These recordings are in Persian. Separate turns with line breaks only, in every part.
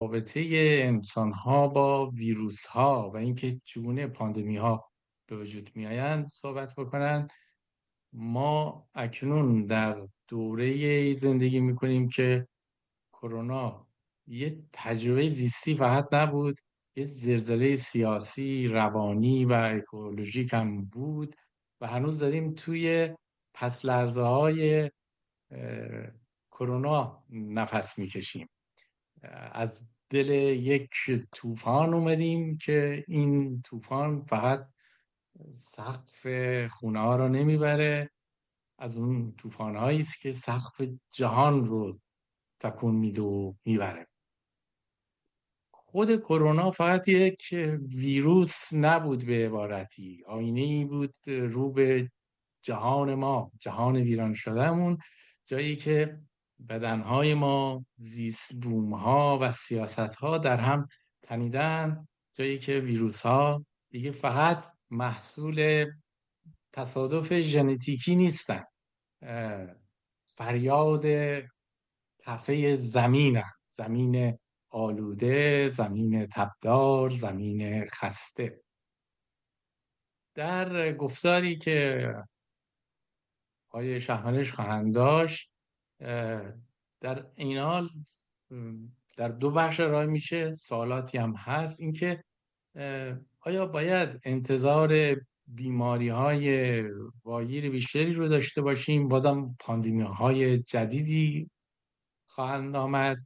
رابطه انسان‌ها با ویروس‌ها و اینکه چگونه پاندمی‌ها به وجود می‌آیند صحبت بکنن. ما اکنون در دوره زندگی می‌کنیم که کرونا یه تجربه زیستی فقط نبود، یه زلزله سیاسی، روانی و اکولوژیک هم بود و هنوز داریم توی پس لرزه‌های کرونا نفس می‌کشیم. از دل یک طوفان اومدیم که این طوفان فقط سقف خونه ها رو نمیبره، از اون طوفان هایی است که سقف جهان رو تکون میده و میبره. خود کرونا فقط یک ویروس نبود، به عبارتی آینه‌ای بود رو به جهان ما، جهان ویران شدهمون، جایی که بدنهای ما، زیست بومها و سیاستها در هم تنیدن، جایی که ویروسها دیگه فقط محصول تصادف ژنتیکی نیستن، فریاد تفه زمین هم. زمین آلوده، زمین تبدار، زمین خسته. در گفتاری که آقای شهمنش خواهند داشت، در این حال در دو بخش ارائه میشه، سوالاتی هم هست، اینکه آیا باید انتظار بیماری های واگیر بیشتری رو داشته باشیم، بازم پاندمی های جدیدی خواهند آمد،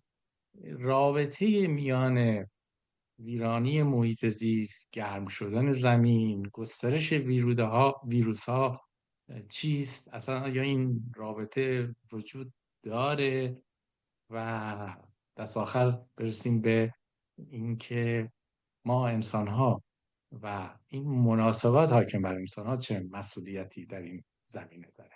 رابطه میان ویرانی محیط زیست، گرم شدن زمین، گسترش ویروس ها چیست؟ اصلا آیا این رابطه وجود داره؟ و دست آخر برسیم به اینکه ما انسان ها و این مناسبات حاکم بر انسان ها چه مسئولیتی در این زمینه داره.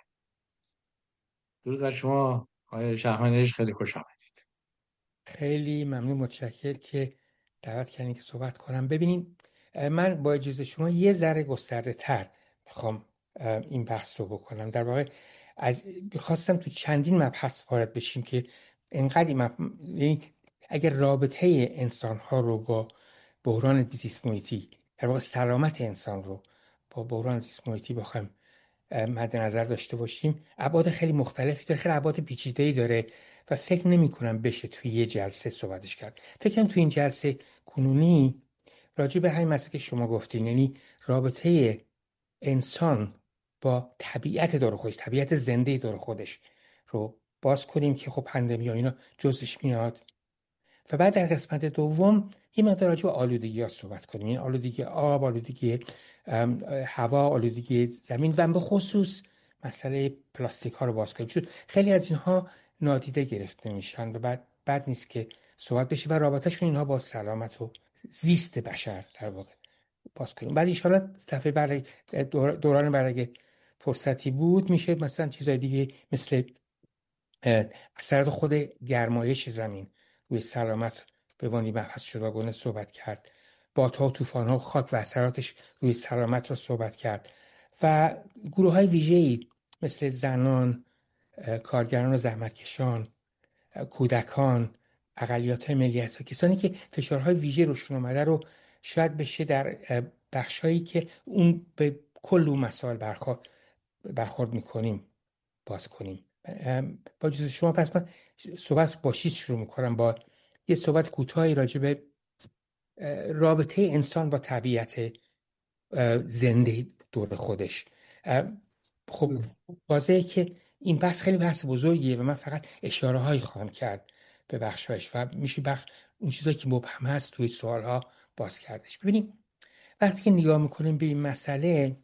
درود بر شما آقای شهمنش، خیلی خوش آمدید.
خیلی ممنون، متشکرم که دعوت کردین که صحبت کنم. ببینین، من با اجازه شما یه ذره گسترده تر میخوام این بحث رو بکنم. در واقع خواستم تو چندین مبحث وارد بشیم که انقدر یعنی اگر رابطه انسان ها رو با بحران زیست محیطی، در واقع سلامت انسان رو با بحران زیست محیطی بخوایم مد نظر داشته باشیم، ابعاد خیلی مختلفی داره، خیلی ابعاد پیچیده‌ای داره و فکر نمی کنم بشه توی یه جلسه صحبتش کرد. فکر کنم توی این جلسه کنونی راجع به همین مسئله که شما گفتین، یعنی رابطه انسان با طبیعت دور خودش، طبیعت زنده دور خودش رو باز کنیم که خب پندمی ها اینا جزش میاد، و بعد در قسمت دوم یه مقدار راجع به آلودگی ها صحبت کنیم، این آلودگی آب، آلودگی هوا، آلودگی زمین و به خصوص مسئله پلاستیک ها رو باز کنیم، چون خیلی از اینها نادیده گرفته میشن و بعد نیست که صحبت بشه و رابطهشون اینها با سلامت و زیست بشر در واقع باز کنیم. بعد ان شاءالله دفعه بعد دوران بعد اگه فرصتی بود میشه مثلا چیزای دیگه مثل اثرات خود گرمایش زمین روی سلامت به عنوان بحث جداگانه صحبت کرد، بادها و طوفان‌ها و خاک و اثراتش روی سلامت رو صحبت کرد و گروه‌های ویژه‌ای مثل زنان، کارگران و زحمتکشان، کودکان، اقلیت‌های ملیت‌ها، کسانی که فشارهای ویژه روشون اومده رو شاید بشه در بخشایی که اون به کل اون مسائل برخورد می‌کنیم باز کنیم. با اجازه شما پس من صحبت با چیز شروع میکنم، با یه صحبت کوتاهی راجع به رابطه انسان با طبیعت زنده دور خودش. خب واضحه که این بحث خیلی بحث بزرگیه و من فقط اشاره هایی خواهم کرد به بخشایش و میشه اون چیزایی که مبهم هست توی سوال ها باز کردش. ببینیم وقتی که نگاه میکنیم به این مسئله،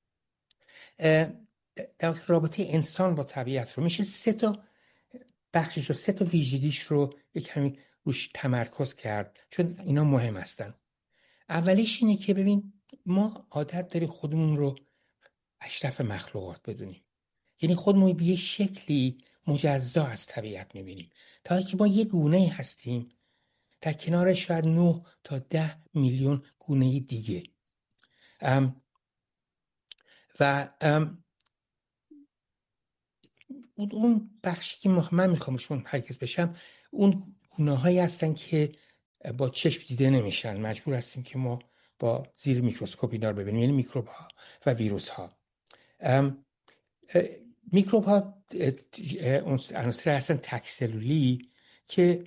در رابطه انسان با طبیعت رو میشه سه تا بخشش رو، سه تا ویژگیش رو یک کمی روش تمرکز کرد، چون اینا مهم هستن. اولیش اینه که ببین، ما عادت داریم خودمون رو اشرف مخلوقات بدونیم، یعنی خودمون به یه شکلی مجزا از طبیعت میبینیم، تا اینکه ما یه گونه هستیم در کنار شاید 9 تا 10 میلیون گونه دیگه. و اون بخشی که من میخوامشون حرکز بشم، اون گناهایی هستن که با چشم دیده نمیشن، مجبور هستیم که ما با زیر میکروسکوپ اینا رو ببینیم، یعنی میکروب ها و ویروس ها. میکروب ها عناصر هستن تکسلولی که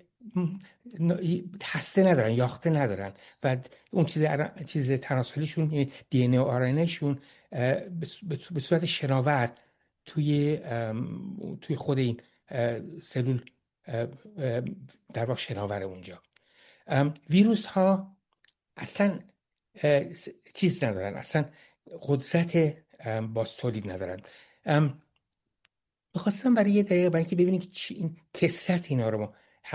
هسته ندارن، یاخته ندارن و اون چیز تناسلیشون، یعنی دی ان ای و آر ان ای شون به صورت شناور توی خود این سلول در واقع شناور اونجا. ویروس ها اصلا چیز ندارن، اصلا قدرت باز تولید ندارن. میخواستم برای یه دقیقه، برای اینکه ببینیم که این کثرت اینا رو ما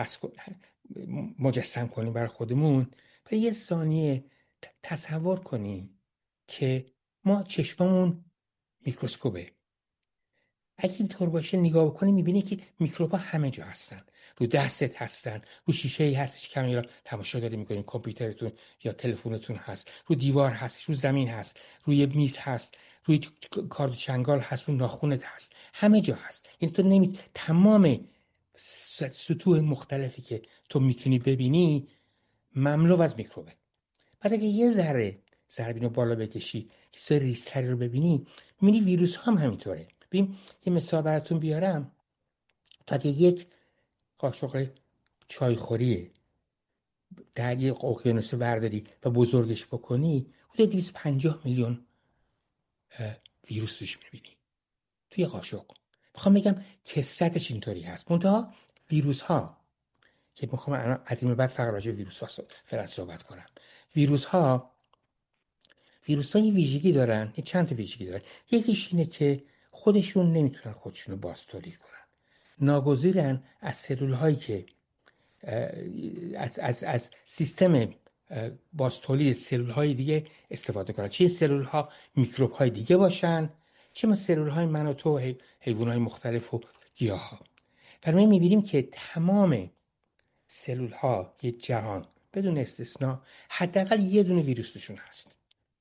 مجسم کنیم برای خودمون، برای یه ثانیه تصور کنیم که ما چشممون میکروسکوپه. اگه اینطور باشه نگاه بکنی میبینی که میکروبا همه جا هستن. رو دستت هستن، رو شیشه ای هستش کامیرا تماشا داری میکنین، کامپیوترتون یا تلفنتون هست، رو دیوار هست، رو زمین هست، روی میز هست، روی کارد چنگال هست، رو ناخونت هست، همه جا هست. یعنی تو تمام سطوح مختلفی که تو میتونی ببینی مملو از میکروبه. بعد اگه یه ذره ضربین بالا بکشی که سر ریزتری رو ببینی، میبینی ویروس هم همینطوره. ببین یه مثال براتون بیارم. تا اگه یک قاشق چایخوری در یک اقیانوس برداری و بزرگش بکنی، حدود 250 میلیون ویروس توش میبینی توی قاشق. میخوام بگم کثرتش اینطوری هست. منتها ویروس ها که میخوام از این بعد فقط راجع به ویروس ها فعلا صحبت کنم. ویروس ها یه ویژگی دارن، یه چند تا ویژگی دارن. یکیش اینه که خودشون نمیتونن خودشون رو باز تولید کنن، ناگزیرن از سلول هایی که از سیستم باز تولید سلول های دیگه استفاده کنن، چه سلول ها میکروب های دیگه باشن، چه سلول های من و تو، حیوان های مختلف و گیاه ها. برای میبینیم که تمام سلول ها یه جهان بدون استثنا حداقل یه دونه ویروس توشون هست.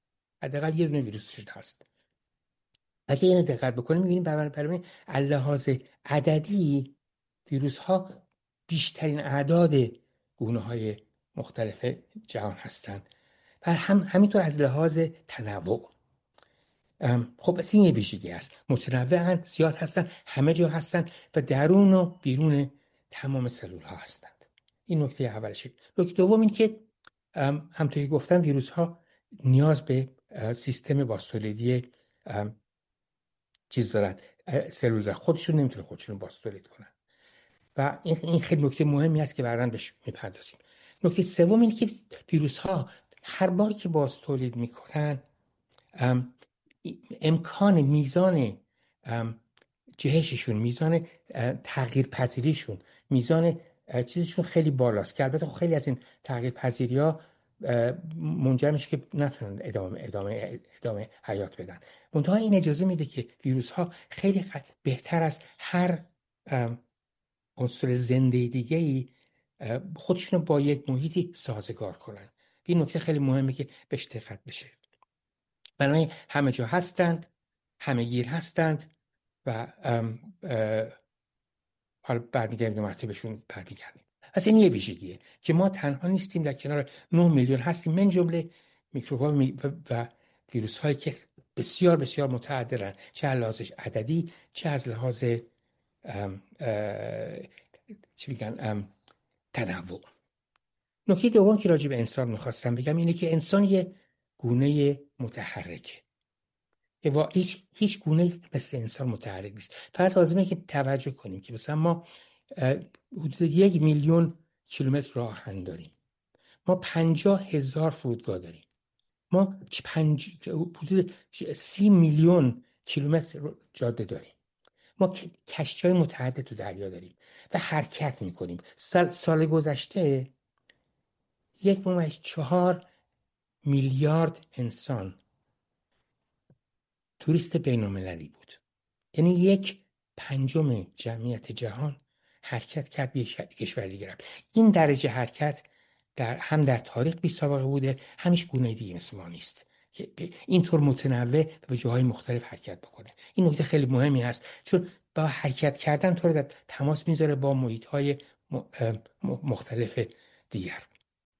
اگه اینو دقت بکنیم می‌بینیم برای لحاظ عددی ویروس ها بیشترین اعداد گونه های مختلف جهان هستند و همینطور از لحاظ تنوع. خب این یه ویژگی است، متنوعن، زیاد هستن، همه جا هستن و درون و بیرون تمام سلول ها هستند. این نکته اولشه. نکته دوم این که همونطور که گفتم ویروس ها نیاز به سیستم بازتولیدی چیز دارن، سلول دارن، خودشون نمیتونه خودشون باز تولید کنن و این خیلی نکته مهمی است که بعداً بهش میپردازیم. نکته سوم اینه که ویروس ها هر بار که باز تولید میکنن امکان میزان جهششون، میزان تغییر پذیریشون، میزان چیزشون خیلی بالاست که البته خیلی از این تغییر پذیری ها منجر میشه که نتونن ادامه حیات بدن. منتها این اجازه میده که ویروس ها خیلی بهتر از هر عنصر زنده دیگه‌ای خودشون با یک محیطی سازگار کنن. این نکته خیلی مهمه که بهش دقت بشه. بنابراین همه جا هستند، همه گیر هستند و حالا برمیگردیم مرتبهشون برمیگردیم. پس این یه ویژگیه که ما تنها نیستیم، در کنار 9 میلیون هستیم، من جمله میکروب‌ها و ویروس هایی که بسیار بسیار متعددن، چه از لحاظ عددی چه از لحاظ تنوع. نکته دوم که راجع به انسان میخواستم بگم اینه که انسان یه گونه متحرکه. هیچ گونه مثل انسان متحرک نیست. فقط لازمه که توجه کنیم که مثلا ما حدود 1 میلیون کیلومتر راه آهن داریم، ما 50,000 فرودگاه داریم، ما حدود 30 میلیون کیلومتر جاده داریم، ما کشتی‌های متعدد تو دریا داریم و حرکت میکنیم. سال گذشته 1.4 میلیارد انسان توریست بین‌المللی بود. یعنی 1/5 جمعیت جهان حرکت کرد به کشور دیگه رفت. این درجه حرکت هم در تاریخ بی سابقه بوده، همیش گونه دیگه مثل ما نیست که اینطور متنوع و به جاهای مختلف حرکت بکنه. این نکته خیلی مهمی هست، چون با حرکت کردن تو رو در تماس میذاره با محیط‌های مختلف دیگر.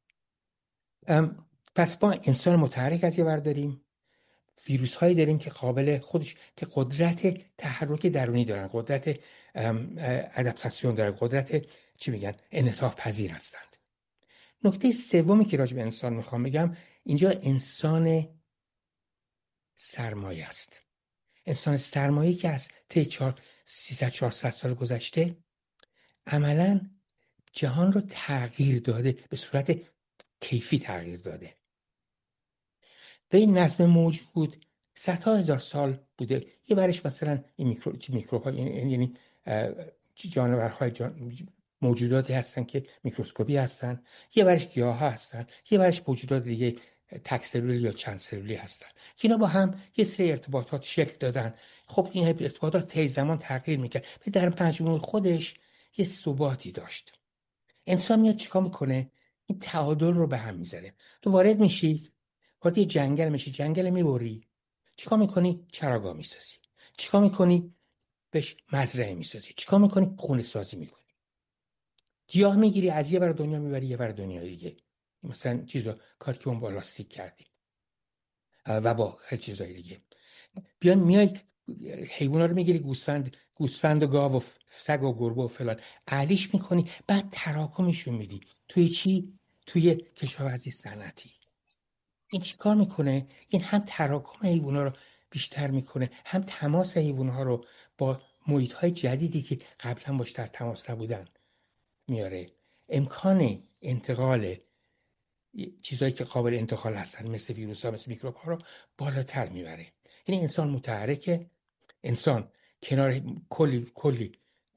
پس ما انسان متحرک از یه ور داریم، ویروس هایی داریم که قابل خودش که قدرت تحرک درونی دارن، قدرت ادپتاسیون دارن، قدرت چی میگن انعطاف پذیر هستند. نکته سومی که راجع به انسان میخوام بگم، اینجا انسان سرمایه است. انسان سرمایه که از طی 300-400 سال گذشته عملاً جهان رو تغییر داده، به صورت کیفی تغییر داده. به این نظم موجود صدها هزار سال بوده. یه برش مثلا این میکروب ها، یعنی جانورهای موجوداتی هستن که میکروسکوپی هستن، یه برش گیاه ها هستن، یه برش موجودات دیگه تک سلولی یا چند سلولی هستن که اینا با هم یه سری ارتباطات شکل دادن. خب این ارتباطات طی زمان تغییر میکرد، در مجموع خودش یه ثباتی داشت. انسان میاد چیکار میکنه؟ این تعادل رو به هم میزنه. تو وارد میشی، وارد یه جنگل میشی، جنگل میبری، چیکار میکنی؟ چراگاه میسازی. چیکار میکنی؟ بهش مزرعه میسازی. چیکار میکنی؟ خونه سازی میکنی. گیاه میگیری، از یه ور دنیا میبری یه ور دنیا دیگه. مثلا کاری که اون با لاستیک کردی و با خیلی چیزای دیگه. میای حیونا رو میگیری، گوسفند و گاو و سگ و گربه و فلان، اهلیش میکنی، بعد تراکمشون میدی توی چی؟ توی کشاورزی صنعتی. این چی کار میکنه؟ این هم تراکم حیونا رو بیشتر میکنه، هم تماس حیوانها رو با محیط های جدیدی که قبلا باش در تماس نبودن میاره. امکان انتقال چیزایی که قابل انتقال هستن مثل ویروس ها، مثل میکروب ها رو بالاتر میبره. یعنی انسان متحرکه، انسان کنار کلی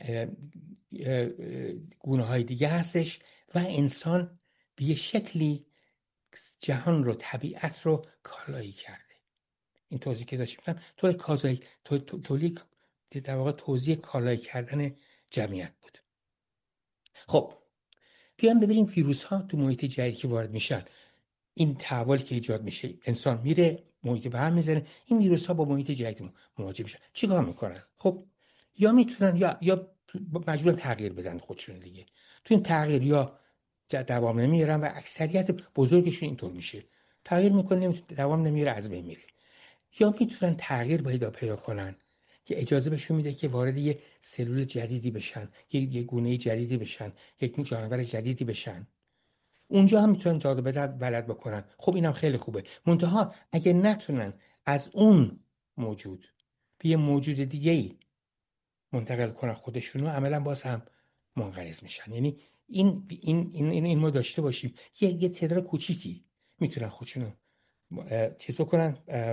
گونه های دیگه هستش و انسان به یه شکلی جهان رو، طبیعت رو کالایی کرده. این توضیح که داشتیم تولید در واقع توضیح کالایی کردن جمعیت بود. خب بیان ببینیم ویروس ها تو محیط جدیدی که وارد میشن، این تحولی که ایجاد میشه، انسان میره محیط به هم میزنه، این ویروس ها با محیط جدید مواجه میشن، چیکار میکنن؟ خب یا میتونن یا مجبورن تغییر بدن خودشون دیگه. تو این تغییر یا دوام نمیارن و اکثریت بزرگشون اینطور میشه، تغییر میکنه دوام نمیاره، از بین میره. یا میتونن تغییر پیدا کنن که اجازه بهشون میده که وارد یه سلول جدیدی بشن، یه گونه جدیدی بشن، یک جانور جدیدی بشن. اونجا هم میتونن جادو بلد بکنن. خب اینم خیلی خوبه. منتها اگه نتونن از اون موجود به یه موجود دیگه‌ای منتقل کنن خودشونو، عملا باز هم منقرض میشن. یعنی این ما داشته باشیم یه تعداد کوچیکی میتونن خودشونو چیز بکنن،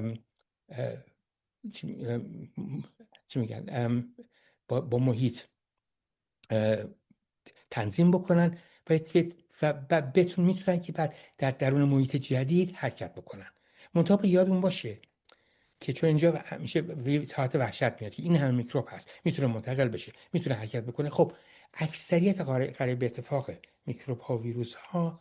چی میگن، با محیط تنظیم بکنن و میتونن که بعد در درون محیط جدید حرکت بکنن. منتها یادمون باشه که چون اینجا میشه ساعت وحشت میاد، این هم میکروب هست، میتونه منتقل بشه، میتونه حرکت بکنه. خب اکثریت قریب به اتفاق میکروب ها و ویروس ها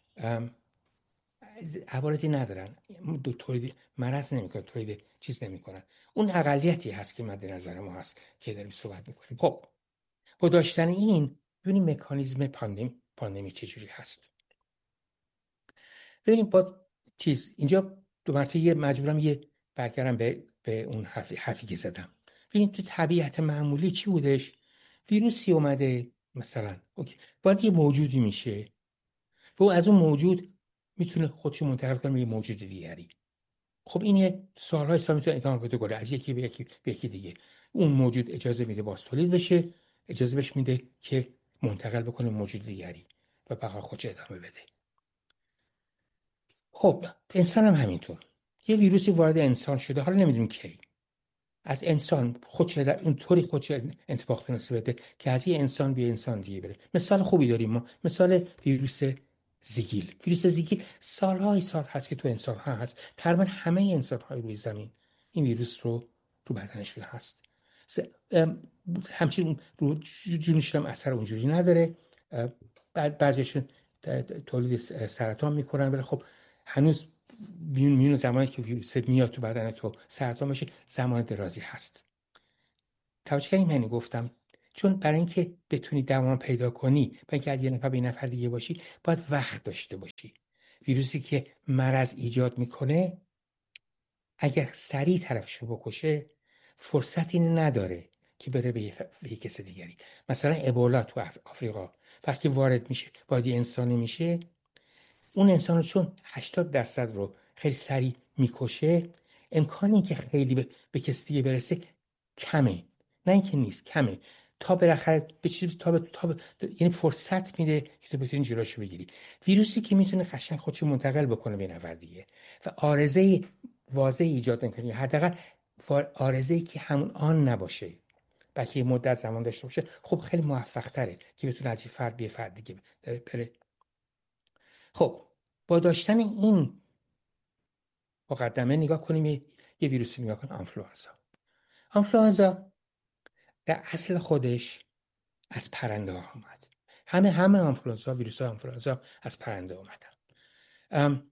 عوارضی ندارن، تولید مرض نمیکنن، تولید چیز نمیکنن. اون اقلیتی هست که مد نظر ما هست که داریم صحبت میکنیم. خب با داشتن این، ببینیم مکانیزم پاندمی چجوری هست. ببینیم با اینجا دو مرتبه مجبورم برگردم به اون حرفی که زدم. ببینیم تو طبیعت معمولی چی بودش؟ ویروسی اومده مثلا، اوکی، باید یه موجودی میشه و از اون موجود میتونه خودشو منتقل کنه به یه موجود دیگری. خب این سالهای سال میتونه ادامه پیدا کنه، از یکی به یکی دیگه. اون موجود اجازه میده باز تولید بشه، اجازه بهش میده که منتقل بکنه موجود دیگری و بقا خودش ادامه بده. خب انسان هم همینطور، یه ویروسی وارد انسان شده، حالا نمیدونیم کی، از انسان اونطوری خودش انتقال تونسته بده که از یه انسان به انسان دیگه بره. مثال خوبی داریم ما، مثال ویروس زیگیل. ویروس زیگیل سالهای سال هست که تو انسان ها هست، تقریبا همه انسان های روی زمین این ویروس رو تو بدنشون هست. همچنین رو جونشون هم اثر اونجوری نداره، بعضیشون تولید سرطان میکنن، ولی خب هنوز میون زمانی که ویروس میاد تو بدن تو سرطان بشه زمان درازی هست. توجه کردیم من گفتم چون برای اینکه بتونی دوام پیدا کنی، برای اینکه از یه نفر به یه نفر دیگه باشی، باید وقت داشته باشی. ویروسی که مرض ایجاد میکنه اگر سریع طرفشو بکشه فرصتی نداره که بره به یه کس دیگری. مثلا ابولا تو آفریقا وقتی وارد میشه وارد انسانی میشه، اون انسان رو چون 80% رو خیلی سریع میکشه، امکانی که خیلی به کسی دیگه برسه کمه، نه اینکه نیست، کمه، تا بالاخره به چیز یعنی فرصت میده که تو بتونی جلوشو بگیری. ویروسی که میتونه قشنگ خودشو منتقل بکنه به نفر دیگه و آرزه واضح ایجاد نکنه، حداقل آرزه‌ای که همون آن نباشه بلکه یه مدت زمان داشته باشه، خب خیلی موفق تره که بتونه از یه فرد به فرد دیگه بره. خب با داشتن این مقدمه نگاه کنیم یه ویروسی نگاه کنیم. آنفلوانزا در اصل خودش از پرنده ها آمد. همه آنفلوانزا، ویروس آنفلوانزا از پرنده آمدن.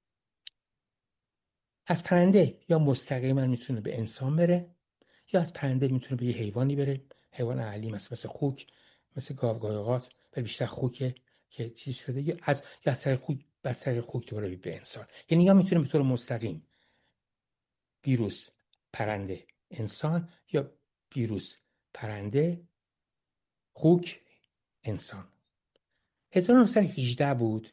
از پرنده یا مستقیما میتونه به انسان بره، یا از پرنده میتونه به یه حیوانی بره، حیوان اهلی مثل خوک، مثل گاوگایقات، ولی بیشتر خوکه که چیز شده، یا از طریق خوک دوباره به انسان. یعنی یا میتونه به طور مستقیم ویروس پرنده انسان، یا ویروس پرنده خوک انسان. 1918 بود.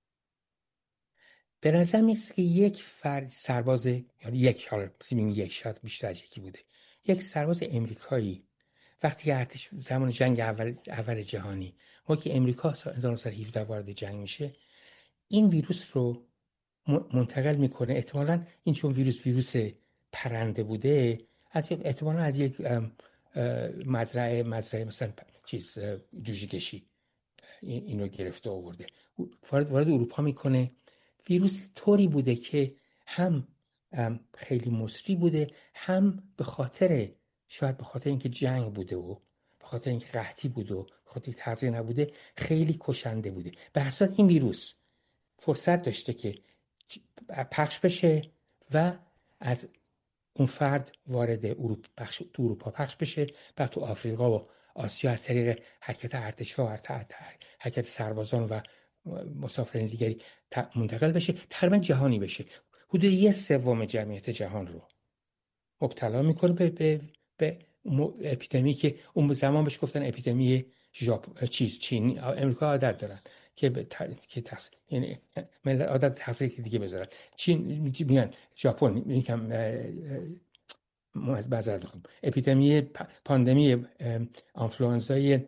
به نظر میرسه که یک فرد سرباز، یعنی یک شاید بیشتر از یکی بوده، یک سرباز امریکایی وقتی که ارتش زمان جنگ اول جهانی، موقعی که امریکا 1917 وارد جنگ میشه، این ویروس رو منتقل میکنه. احتمالاً این چون ویروس پرنده بوده، احتمالاً از یک مزرعه مثلا جوجه کشی اینو گرفته آورده، وارد اروپا میکنه. ویروس طوری بوده که هم خیلی مصری بوده، هم شاید به خاطر اینکه جنگ بوده و به خاطر اینکه قحطی بوده و به خاطر تغذیه نبوده خیلی کشنده بوده. به هر صورت این ویروس فرصت داشته که پخش بشه و از اون فرد وارد اروپا پخش بشه، بعد تو آفریقا و آسیا از طریق حرکت ارتش‌ها، حرکت سربازان و مسافرین دیگری منتقل بشه، تقریبا جهانی بشه. حدود 1/3 جمعیت جهان رو مبتلا میکنه به اپیدمی که اون زمان بهش گفتن اپیدمی چین. امریکا عادت دارن که یعنی عادت تحصیل دیگه بذارن. چین میگن، ژاپن میگن، از بازار دخم اپیدمی پاندمی آنفلوانزای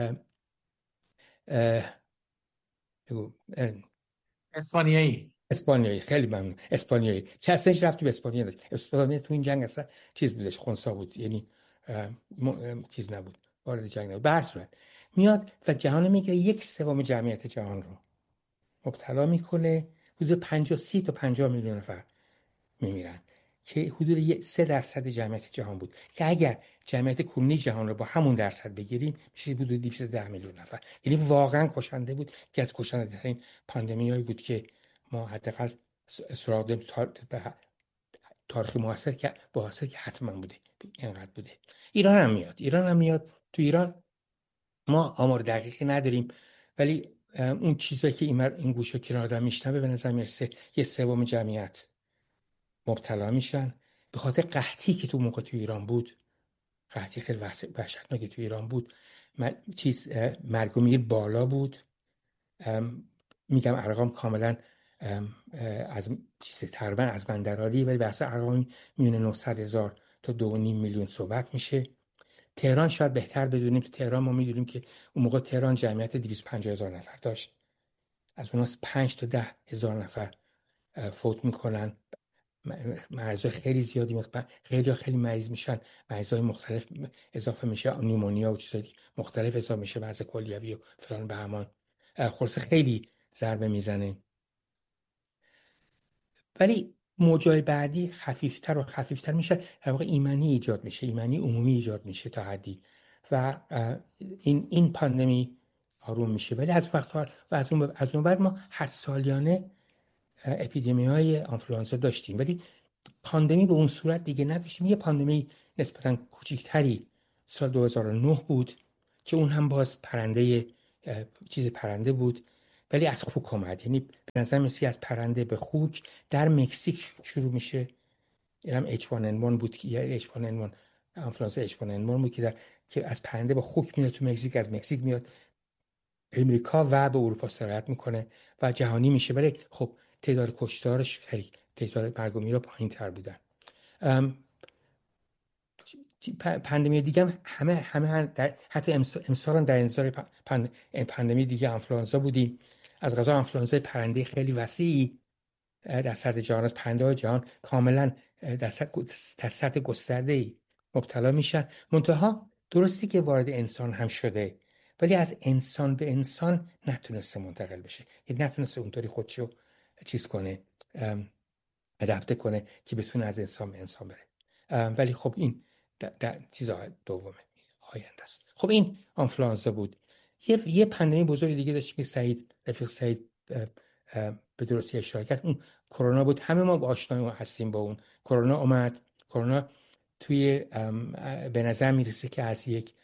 اسپانیایی. خیلی ممنون. اسپانیایی که اصلا رفتی به اسپانیا داشت. اسپانیا تو این جنگ اصلا چیز بودش، خنثی بود، یعنی چیز نبود، وارد جنگ نبود. به هر صورت میاد و جهان میگیره، 1/3 جمعیت جهان رو مبتلا میکنه. حدود 30 تا 50 میلیون نفر میمیرن که حدود 3% جمعیت جهان بود، که اگر جمعیت کلی جهان رو با همون درصد بگیریم میشه حدود 210 میلیون نفر. یعنی واقعا کشنده بود، که از کشنده ترین پاندمیایی بود که ما حداقل سراغ داریم تاریخ معاصر، که حتما بوده، اینقدر بوده. ایران هم میاد. تو ایران ما آمار دقیقی نداریم، ولی اون چیزایی که این گوشه کنار آدم میشنوه به نظر میرسه 1/3 جمعیت مبتلا میشن به خاطر قحطی که تو موقع تو ایران بود. قحطی خیلی وحشتناکی تو ایران بود. مرگ و میر بالا بود. میگم ارقام کاملا از تقریبا از من دراری، ولی بحث ارقام میونه 900,000 تا 2.5 میلیون صحبت میشه. تهران شاید بهتر بدونیم. تو تهران ما میدونیم که اون موقع تهران جمعیت 250,000 نفر داشت، از اونها 5 تا 10,000 نفر فوت میکنن. مریضای خیلی زیادی خیلی مریض میشن، مریضای مختلف اضافه میشه، نیمونیا و چیزای مختلف اضافه میشه، مرض کلیوی و فلان به همان. خلاصه خیلی ضربه میزنه. ولی موجای بعدی خفیفتر و خفیفتر میشه، در واقع ایمنی ایجاد میشه، ایمنی عمومی ایجاد میشه تا حدی، و این پاندمی آروم میشه. ولی از وقت و از اون بعد ما هر سالیانه اپیدمی‌های آنفلوانزا داشتیم، ولی پاندمی به اون صورت دیگه نداشتیم. یه پاندمی نسبتاً کوچیکتری سال 2009 بود که اون هم باز پرنده بود، ولی از خوک اومد. یعنی به نظر میاد از پرنده به خوک در مکزیک شروع میشه. اینم H1N1 بود که یا H1N1 آنفلانزا H1N1 بود که از پرنده به خوک میاد تو مکزیک، از مکزیک میاد امریکا و به اروپا سرایت میکنه و جهانی میشه. ولی خب تعداد کشتارش خیلی، تعداد مرگ و میر پایین تر بودن. پاندمی دیگه همه در حتی امسال هم در انتظار پاندمی دیگه آنفلوانزا بودیم. از قضا آنفلوانزا پرنده خیلی وسیعی در سطح جهان، از پرنده‌های جهان کاملا در سطح گسترده‌ای مبتلا میشن. منتها درستی که وارد انسان هم شده ولی از انسان به انسان نتونسته منتقل بشه، یعنی نتونسته اونطوری خودشو چیز کنه، ادپته کنه که بتونه از انسان به انسان بره. ولی خب این در چیزها دومه، آینده است. خب این آنفلوانزا بود. یه پاندمی بزرگ دیگه داشتیم که رفیق سعید به درستی اشاره کرد، اون کرونا بود. همه ما آشنا هستیم با اون. کرونا اومد. کرونا توی به نظر میرسه که از یک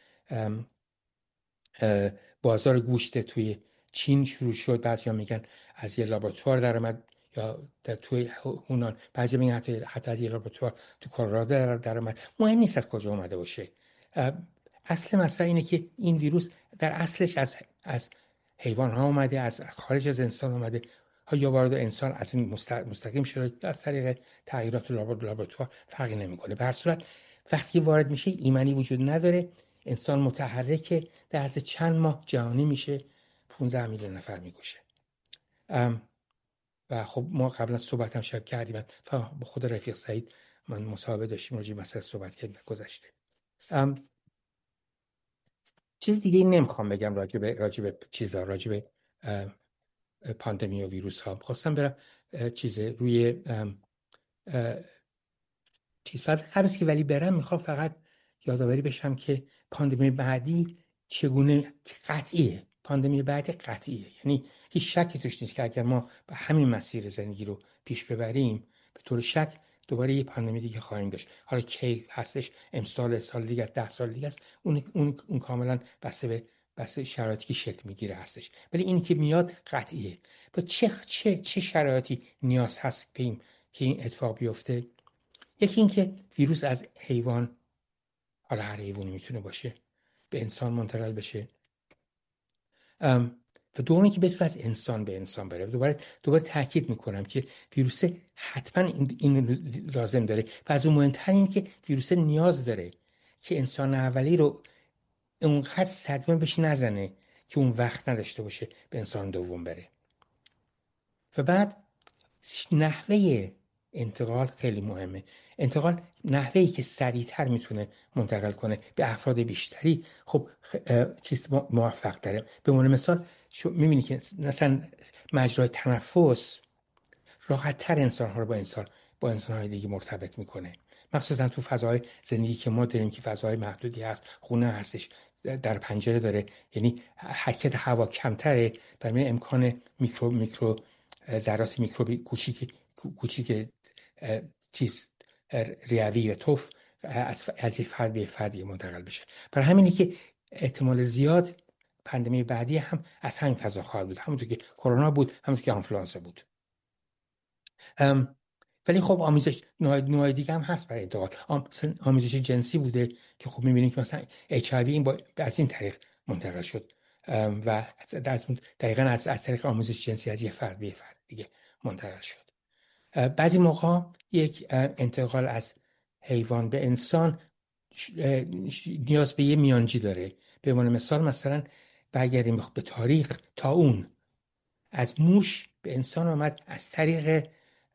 بازار گوشت توی چین شروع شد. بعضیا میگن از یه لابراتوار در اومد یا توی هونان، بعضی میگن حتی از یه لابراتوار تو کلرادو در اومد. مهم نیست از کجا اومده باشه. اصل مسئله اینه که این ویروس در اصلش از حیوان ها اومده، از خارج از انسان اومده، یا وارد انسان از این مستقیم شده از طریق تغییرات لابراتوار، فرقی نمیکنه. به هر صورت وقتی وارد میشه ایمنی وجود نداره، انسان متحرکه، در عرض چند ماه جهانی میشه، 15 میلیون نفر میکشه. و خب ما قبلا صحبت هم شب کردیم، با خود رفیق سعید من مصاحبه داشتیم راجع به مسئله صحبت کردیم گذشته. چیز دیگه نمیخوام بگم راجع به چیزا، راجع به پاندمی و ویروس ها. خواستم برم چیز روی چیز قبل که ولی برم میخوام فقط یادآوری بشم که پاندمی بعدی چگونه قطعیه. پاندمی بعدی قطعیه، یعنی هیچ شکی توش نیست که اگر ما به همین مسیر زندگی رو پیش ببریم به طور شک دوباره یه پاندمی دیگه خواهیم داشت. حالا کی هستش، امسال، سال دیگه، 10 سال دیگه است، اون کاملا بسته شرایطی که شکل میگیره هستش. ولی این که میاد قطعیه. با چه شرایطی نیاز هست که این اتفاق بیفته؟ یکی این که ویروس از حیوان، حالا هر حیوانی میتونه باشه، به انسان منتقل بشه. و دومی که بتونه از انسان به انسان بره. دوباره تاکید میکنم که ویروس حتما این لازم داره و از اون مهمتر این که ویروس نیاز داره که انسان اولی رو اونقدر صدمه بهش نزنه که اون وقت نداشته باشه به انسان دوم بره. و بعد نحوه انتقال خیلی مهمه. انتقال نحوهی که سریعتر میتونه منتقل کنه به افراد بیشتری، خب چیز موفق داره. به عنوان مثال میبینی که مثلا مجرای تنفس راحت‌تر انسان‌ها رو با انسان‌های دیگه مرتبط میکنه، مخصوصا تو فضای زندگی که ما داریم که فضای محدودی هست، خونه هستش، در پنجره داره، یعنی حرکت هوا کمتره، برای امکان میکرو ذرات میکروبی کوچیک چیز ریوی و توف از یک فرد به فرد منتقل بشه. برای همینه که احتمال زیاد پاندمی بعدی هم از همین فضا خواهد بود، همونطور که کرونا بود، همونطور که آنفلوانزا بود. ولی خب آمیزش نوع دیگه هم هست برای انتقال. آمیزش جنسی بوده که خب می‌بینیم که مثلا HIV این از این طریق منتقل شد و دقیقاً از طریق آمیزش جنسی از یک فرد به فرد دیگه منتقل شد. بعضی موقع یک انتقال از حیوان به انسان نیاز به یه میانجی داره. به عنوان مثال مثلا برگردیم به تاریخ، طاعون از موش به انسان آمد از طریق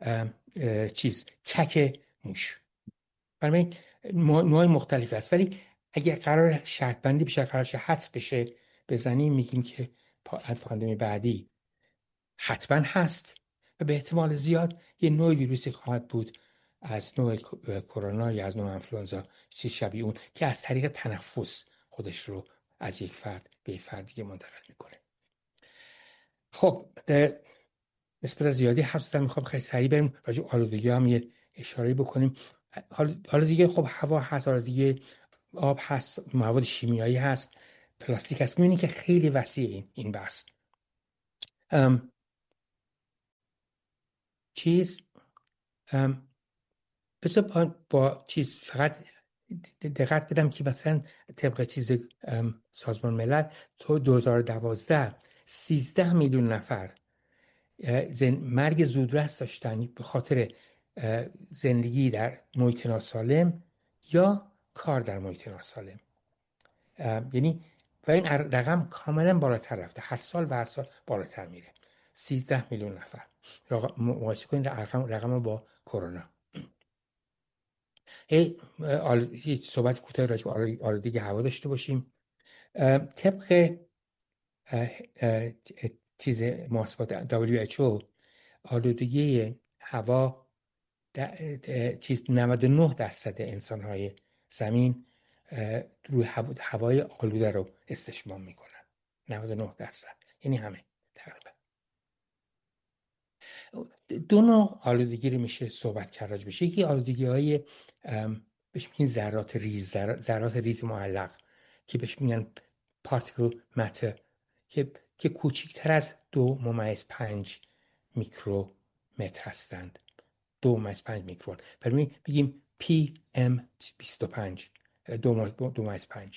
کک موش. برای نوع مختلف است، ولی اگر قرار شرط بندی بشه، قرار حدس بشه بزنیم، میگیم که پاندمی بعدی حتما هست و به احتمال زیاد یه نوع ویروسی خواهد بود از نوع کرونا یا از نوع آنفلوانزا، چیز شبیه اون، که از طریق تنفس خودش رو از یک فرد به فرد دیگه منتقل میکنه. خب نسبت زیادی حرف زدم، میخوام خیلی سریع بریم راجع به آلودگی هم یه اشاره بکنیم. آلودگی خب هوا هست، آلودگی آب هست، مواد شیمیایی هست، پلاستیک هست. میبینید که خیلی وسیع این بحث. ام، چیز بذار با چیز فقط دقت بدم که مثلا طبق چیز سازمان ملل تو 2012 13 میلیون نفر مرگ زودرس داشتن به خاطر زندگی در محیط ناسالم یا کار در محیط ناسالم. یعنی و این رقم کاملا بالاتر رفته، هر سال و هر سال بالاتر میره. 13 میلیون نفر. مقایسه کنید رقم با کرونا. هیچ صحبت کوتاه راجع به آلودگی هوا داشته باشیم. طبق چیز محاسبات WHO آلودگی هوا چیز 99% انسان‌های زمین روی هوای آلوده رو استشمام میکنن. 99%، یعنی همه تقریبا. دو نوع آلودگی رو میشه صحبت کرد راجع بهش. یکی آلودگی های بهش میگن ذرات ریز، ذرات ریز معلق که بهش میگن particle matter که کوچکتر از 2.5 میکرومتر هستند. 2.5 میکرون. برای بگیم PM25 2.5.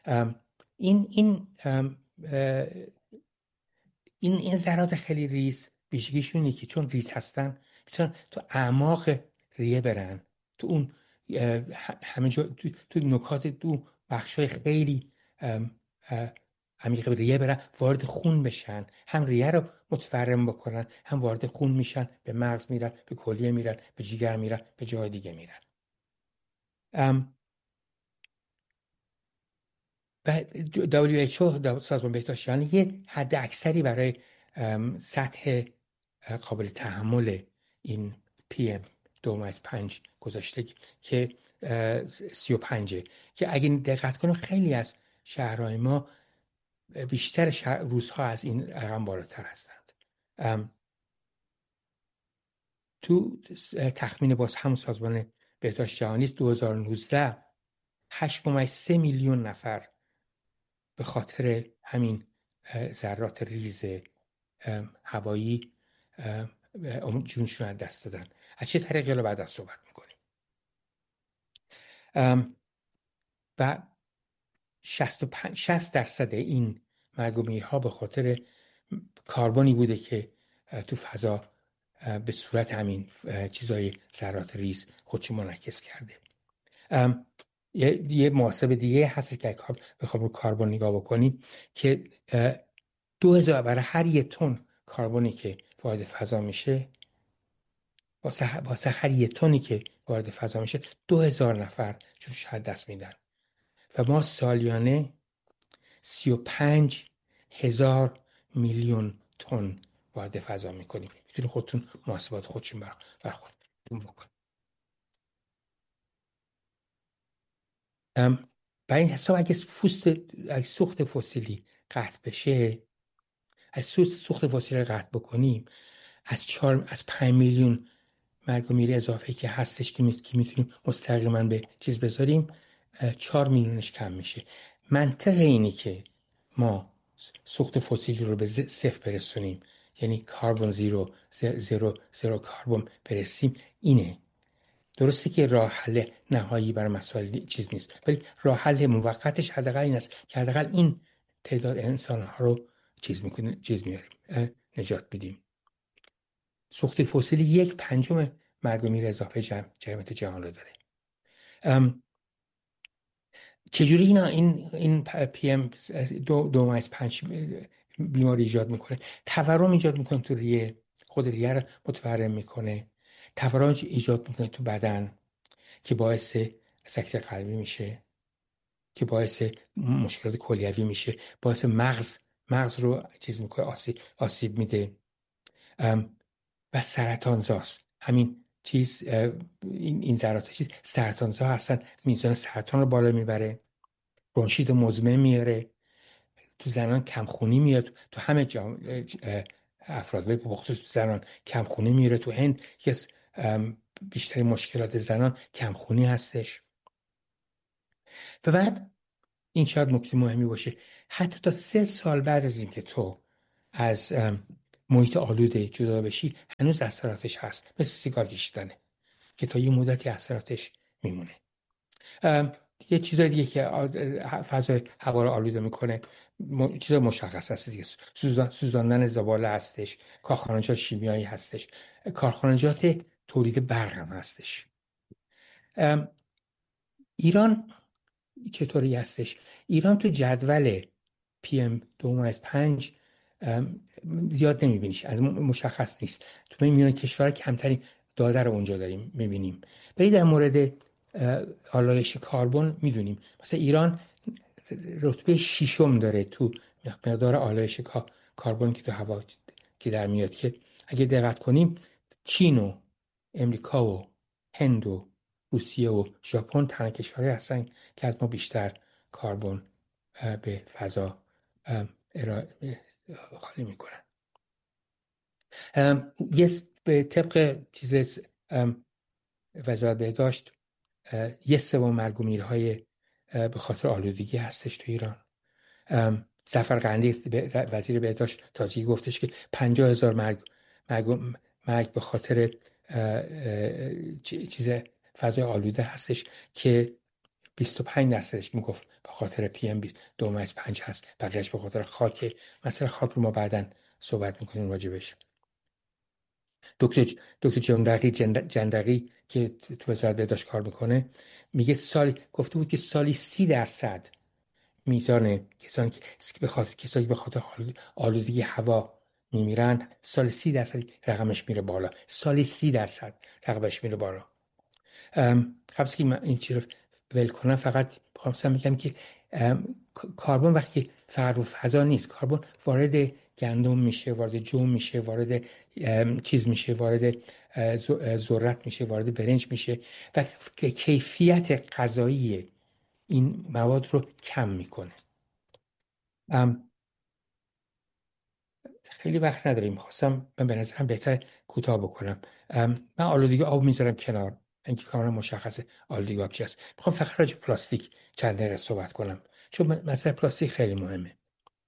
این ذرات خیلی ریز ویژگیشون اینه که چون ریز هستن میتونن تو اعماق ریه برن، تو اون همه جا تو نکات دو بخشای خیلی عمیق ریه برن، وارد خون بشن، هم ریه رو متورم بکنن، هم وارد خون میشن، به مغز میرن، به کلیه میرن، به جگر میرن، به جای دیگه میرن. و WHO سازمان بهداشت جهانی یه حد اکثری برای سطح قابل تحمل این PM 2.5 گذاشته که 35، که اگه دقت کنیم خیلی از شهرهای ما بیشتر روزها از این رقم بالاتر هستند. تو تخمین باز همون سازمان بهداشت جهانی 2019 8.3 میلیون نفر به خاطر همین ذرات ریز هوایی جونشون از دست دادن. از چه طریقی رو بعد از صحبت میکنیم. و 60% این مرگ و میرها به خاطر کربنی بوده که تو فضا به صورت همین چیزای ذرات ریز خودشو منعکس کرده. یه محاسبه دیگه هست که بخوام رو کربن نگاه بکنیم که 2000 برای هر یک تن کربنی که وارد فضا میشه، واسه هر یک تنی که وارد فضا میشه 2000 نفر جونش از دست میدن و ما سالیانه 35,000 میلیون تن وارد فضا میکنیم. میتونید خودتون محاسبات خودشون بر خودتون بکنید. برای این حساب اگه سوخت فسیلی قطع بشه، از سوخت فسیلی قطع بکنیم، از 5 میلیون مرگ و میر اضافه که هستش که میتونیم مستقیما به چیز بذاریم، 4 میلیونش کم میشه. منطق اینی که ما سوخت فسیلی رو به صفر برسونیم، یعنی کربن زیرو کربن برسیم، اینه. درسته که راه حل نهایی برای مسائل چیز نیست، ولی راه حل موقتش حداقل این است که حداقل این تعداد انسان ها رو میاریم، نجات بدیم. سوخت فسیلی 1/5 مرگ و میر اضافه جمعیت جهان رو داره. چجوری این PM 2.5 بیماری ایجاد میکنه؟ تورم ایجاد میکنه تو ریه، خود ریه رو متورم میکنه، تورم ایجاد میکنه تو بدن که باعث سکته قلبی میشه، که باعث مشکلات کلیوی میشه، باعث مغز رو چیز میکنه، آسیب میده و سرطانزاست. همین چیز این ذرات چیز سرطانزا هستن، میزان سرطان رو بالا میبره، برونشیت مزمن میاره، تو زنان کمخونی میاد، تو همه افراد ولی بخصوص تو زنان کمخونی میاره. تو هند یکی از بیشتری مشکلات زنان کمخونی هستش. و بعد این شاید نکته مهمی باشه، حتی تا 3 سال بعد از اینکه تو از محیط آلوده جدا بشی هنوز اثراتش هست، مثل سیگار کشیدنه که تا یه مدتی اثراتش میمونه. یه چیز دیگه که فضای هوا رو آلوده میکنه چیز مشخص هست دیگه، سوزاندن زباله هستش، کارخانجات شیمیایی هستش، کارخانجات تولید برق هم هستش. ایران چطوری هستش؟ ایران تو جدول PM2.5 زیاد نمیبینیش، از مشخص نیست. تو میون کشورها کمترین داده رو اونجا داریم میبینیم. ولی در مورد آلایش کربن میدونیم مثلا ایران رتبه 6م داره تو مقدار آلایش کربن که تو هوا که در میاد، که اگه دقت کنیم چین و امریکا و هند و روسیه و ژاپن تنها کشورهایی هستن که از ما بیشتر کربن به فضا خالی میکنن. به طبق چیز وزارت بهداشت 1/3 مرگ و میرهای به خاطر آلودگی هستش تو ایران. ظفر قندی وزیر بهداشت تازگی گفتش که 50,000 مرگ به خاطر چیز فضای آلوده هستش که 25% میگفت به خاطر PM2.5 هست، بقیهش به خاطر خاک. مثلا خاک رو ما بعداً صحبت میکنیم راجبش. دکتر جندقی که تو وزارت بهداشت کار میکنه میگه گفته بود که سالی 30% میزان کسانی که به خاطر آلودگی هوا میمیرن، سال 30% رقمش میره بالا. سال 30% رقمش میره بالا. قبل که من این چیز رو ول کنم فقط خواستم بگم که کربن وقتی فقط رو فضا نیست، کربن وارد گندم میشه، وارد جو میشه، وارد چیز میشه، وارد ذرت میشه، وارد برنج میشه و کیفیت غذایی این مواد رو کم میکنه. خیلی وقت نداریم، خواستم من به نظرم بهتر کوتاه بکنم. من آلودگی آب میذارم کنار، اینکه کاملا مشخصه آلودگی آب چی است. میخوام فقط راجع پلاستیک چند دقیقه صحبت کنم چون مسئله پلاستیک خیلی مهمه.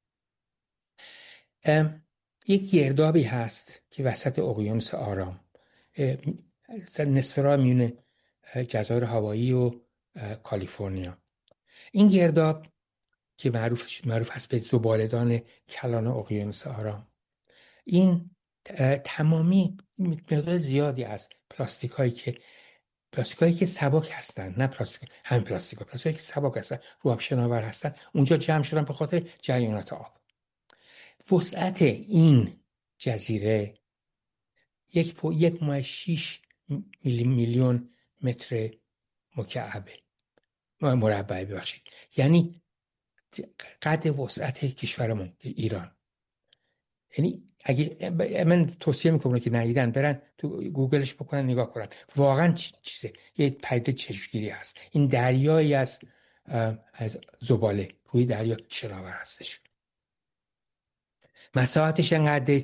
یک گردابی هست که وسط اقیانوس آرام، نصف راه میونه جزایر هاوایی و کالیفرنیا. این گرداب که معروف هست به زباله‌دان کلان اقیانوس آرام، این تمامی مقدار زیادی از پلاستیک هایی که سبک هستن، نه پلاستیک همین پلاستیک که سبک هستن، رو آب شناور هستن، اونجا جمع شدن به خاطر جریانات آب. وسعت این جزیره 1.6 میلیون متر مربع ببخشید، یعنی قد وسعت کشورمون ایران. یعنی اگه من توصیه میکنم که ندیدن برن تو گوگلش بکنن نگاه کنن، واقعا چیزه، یه پدیده چشمگیری هست. این دریایی از زباله روی دریا شناور هستش. مساحتش انقدر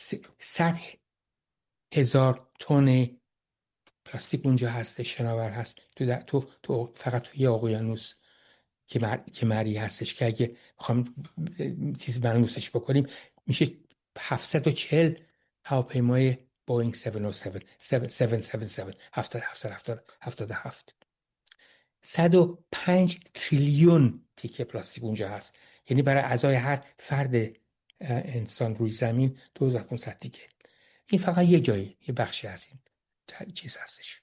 100,000 تن پلاستیک اونجا هست، شناور هست تو فقط توی اقیانوس که مری هستش که اگه بخوام چیز ملموسش بکنیم میشه 740 هواپیمای بوینگ 777 105 تریلیون تیکه پلاستیک اونجا هست، یعنی برای ازای هر فرد انسان روی زمین 2500 تیکه. این فقط یه جایی، یه بخشی از این چیز هستش.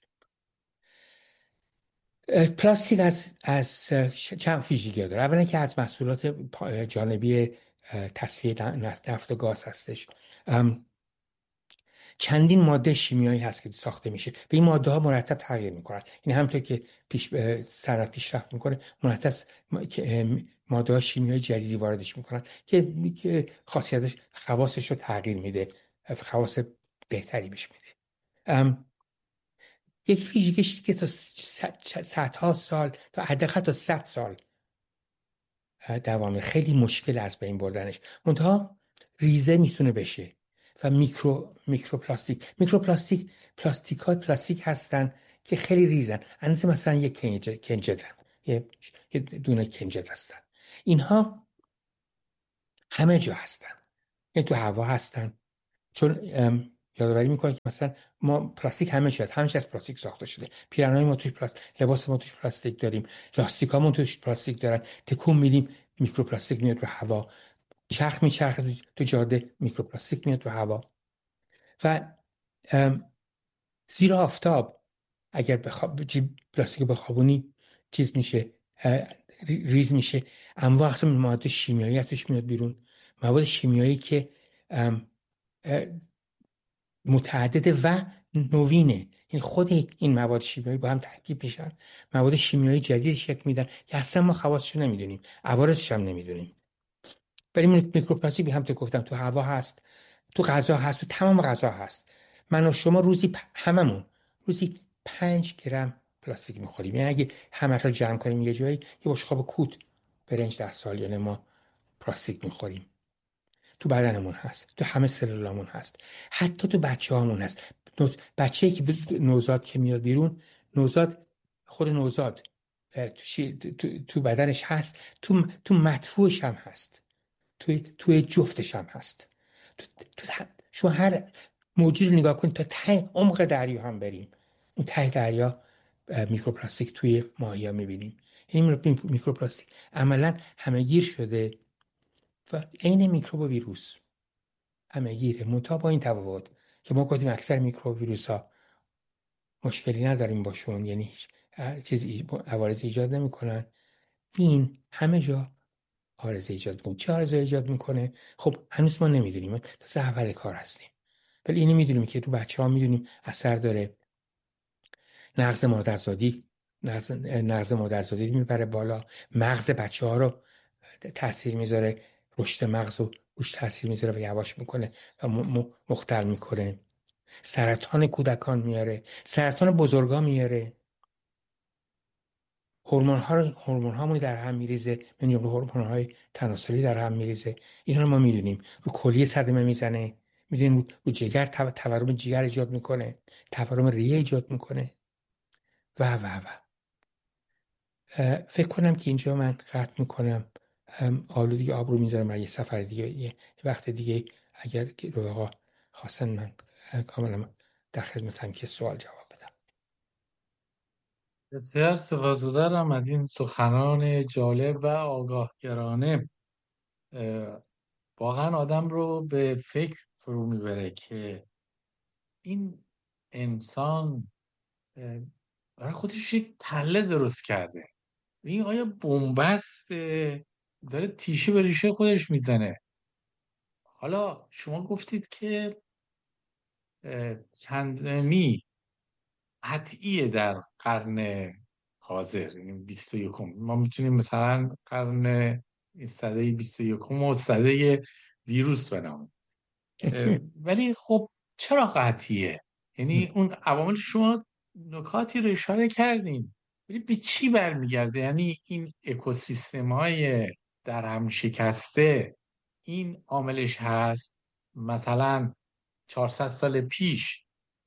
پلاستیک از چند ویژگی داره. اولا که از محصولات جانبی تصفیه نفت و گاز هستش. چندین ماده شیمیایی هست که ساخته میشه، به این ماده ها مرتب تغییر میکنن. این همونطور که صنعت پیشرفت میکنه مرتب ماده ها شیمیایی جدیدی واردش میکنن که خاصیتش خواصش رو تغییر میده، خواص بهتری بهش میده. یک ویژگیش که تا صدها سال، تا حداقل تا 100 سال دوامه، خیلی مشکل است به این بردنش. منتها ریزه میتونه بشه و پلاستیک هستن که خیلی ریزن، اندازه مثلا یک کنجد یه دونه کنجد هستن. اینها همه جا هستن، یعنی تو هوا هستن، چون یادآوری میکنه که مثلا ما پلاستیک همش از پلاستیک ساخته شده. پیرنهای ما توش پلاستیک، لباس ما توش پلاستیک داریم، لاستیکامون توش پلاستیک دارن، تکون میدیم میکروپلاستیک میاد رو هوا، چرخ میچرخه تو جاده میکروپلاستیک میاد رو هوا. و زیر آفتاب اگر پلاستیک بخوابونی چیز میشه، ریز میشه، انواع اقسام مواد شیمیایی توش میاد بیرون، مواد شیمیایی که متعدد و نوینه. این خود این مواد شیمیایی با هم ترکیب میشن، مواد شیمیایی جدید شکل میدن که اصلا ما خواصش نمیدونیم، عوارضش هم نمیدونیم. ولی میکروپلاستیک هم تو گفتم تو هوا هست، تو غذا هست، تو تمام غذا هست. من و شما هممون روزی 5 گرم پلاستیک میخوریم. یعنی اگه همه رو جمع کنیم یه جایی، یه بشقاب کوت برنج 10 سالیانه ما پلاستیک میخوریم. تو بدنمون هست، تو همه سلولامون هست، حتی تو بچه‌هامون هست. بچه‌ای که نوزاد که میاد بیرون، نوزاد خود نوزاد تو بدنش هست، تو مدفوعش هم هست، توی جفتش هم هست. شما هر موجود رو نگاه کنید تا ته عمق دریا هم بریم، اون ته دریا میکروپلاستیک توی ماهی‌ها میبینیم. این میکروپلاستیک عملا همه‌گیر شده و عین میکروب و ویروس همه‌گیره، منتها با این تفاوت که ما گفتیم اکثر میکروب ویروس ها مشکلی نداریم باشون، یعنی هیچ چیزی عوارض ایجاد نمیکنن. این همه جا عارضه ایجاد میکنه. چه عارضه ایجاد میکنه؟ خب هنوز ما نمیدونیم، تا اول کار هستیم. ولی اینو میدونیم که تو بچه ها میدونیم اثر داره. نقض مادرزادی نقض مادرزادی میبره بالا، مغز بچه ها رو تاثیر میذاره، رشد مغز رو روش تاثیر میذاره و یواش میکنه و مختل میکنه. سرطان کودکان میاره، سرطان بزرگا میاره. هورمون هامون در هم میریزه، من جمله هورمون های تناسلی در هم میریزه. اینا رو ما میدونیم. رو کلیه صدمه میزنه، میدونیم رو جگر تورم جگر ایجاد میکنه، تورم ریه ایجاد میکنه و فکر کنم که اینجا من قطع میکنم. آلودگی آب رو میذارم برای یه سفر دیگه، یه وقت دیگه اگر رفقا خواستن من کاملا در خدمتم که سوال جواب بدم.
بسیار سپاسگزارم از این سخنان جالب و آگاهگرانه. واقعا آدم رو به فکر فرو میبره که این انسان برای خودش یک تله درست کرده. این آیا بنبست داره تیشه به ریشه خودش میزنه؟ حالا شما گفتید که چندمی قطعیه در قرن حاضر، یعنی 21. ما میتونیم مثلا قرن سده 21 و سده ویروس بنامیم. ولی خب چرا قطعیه؟ یعنی اون عوامل شما نکاتی رو اشاره کردین، ولی به چی برمیگرده؟ یعنی این اکوسیستم های در هم شکسته این عاملش هست؟ مثلا 400 سال پیش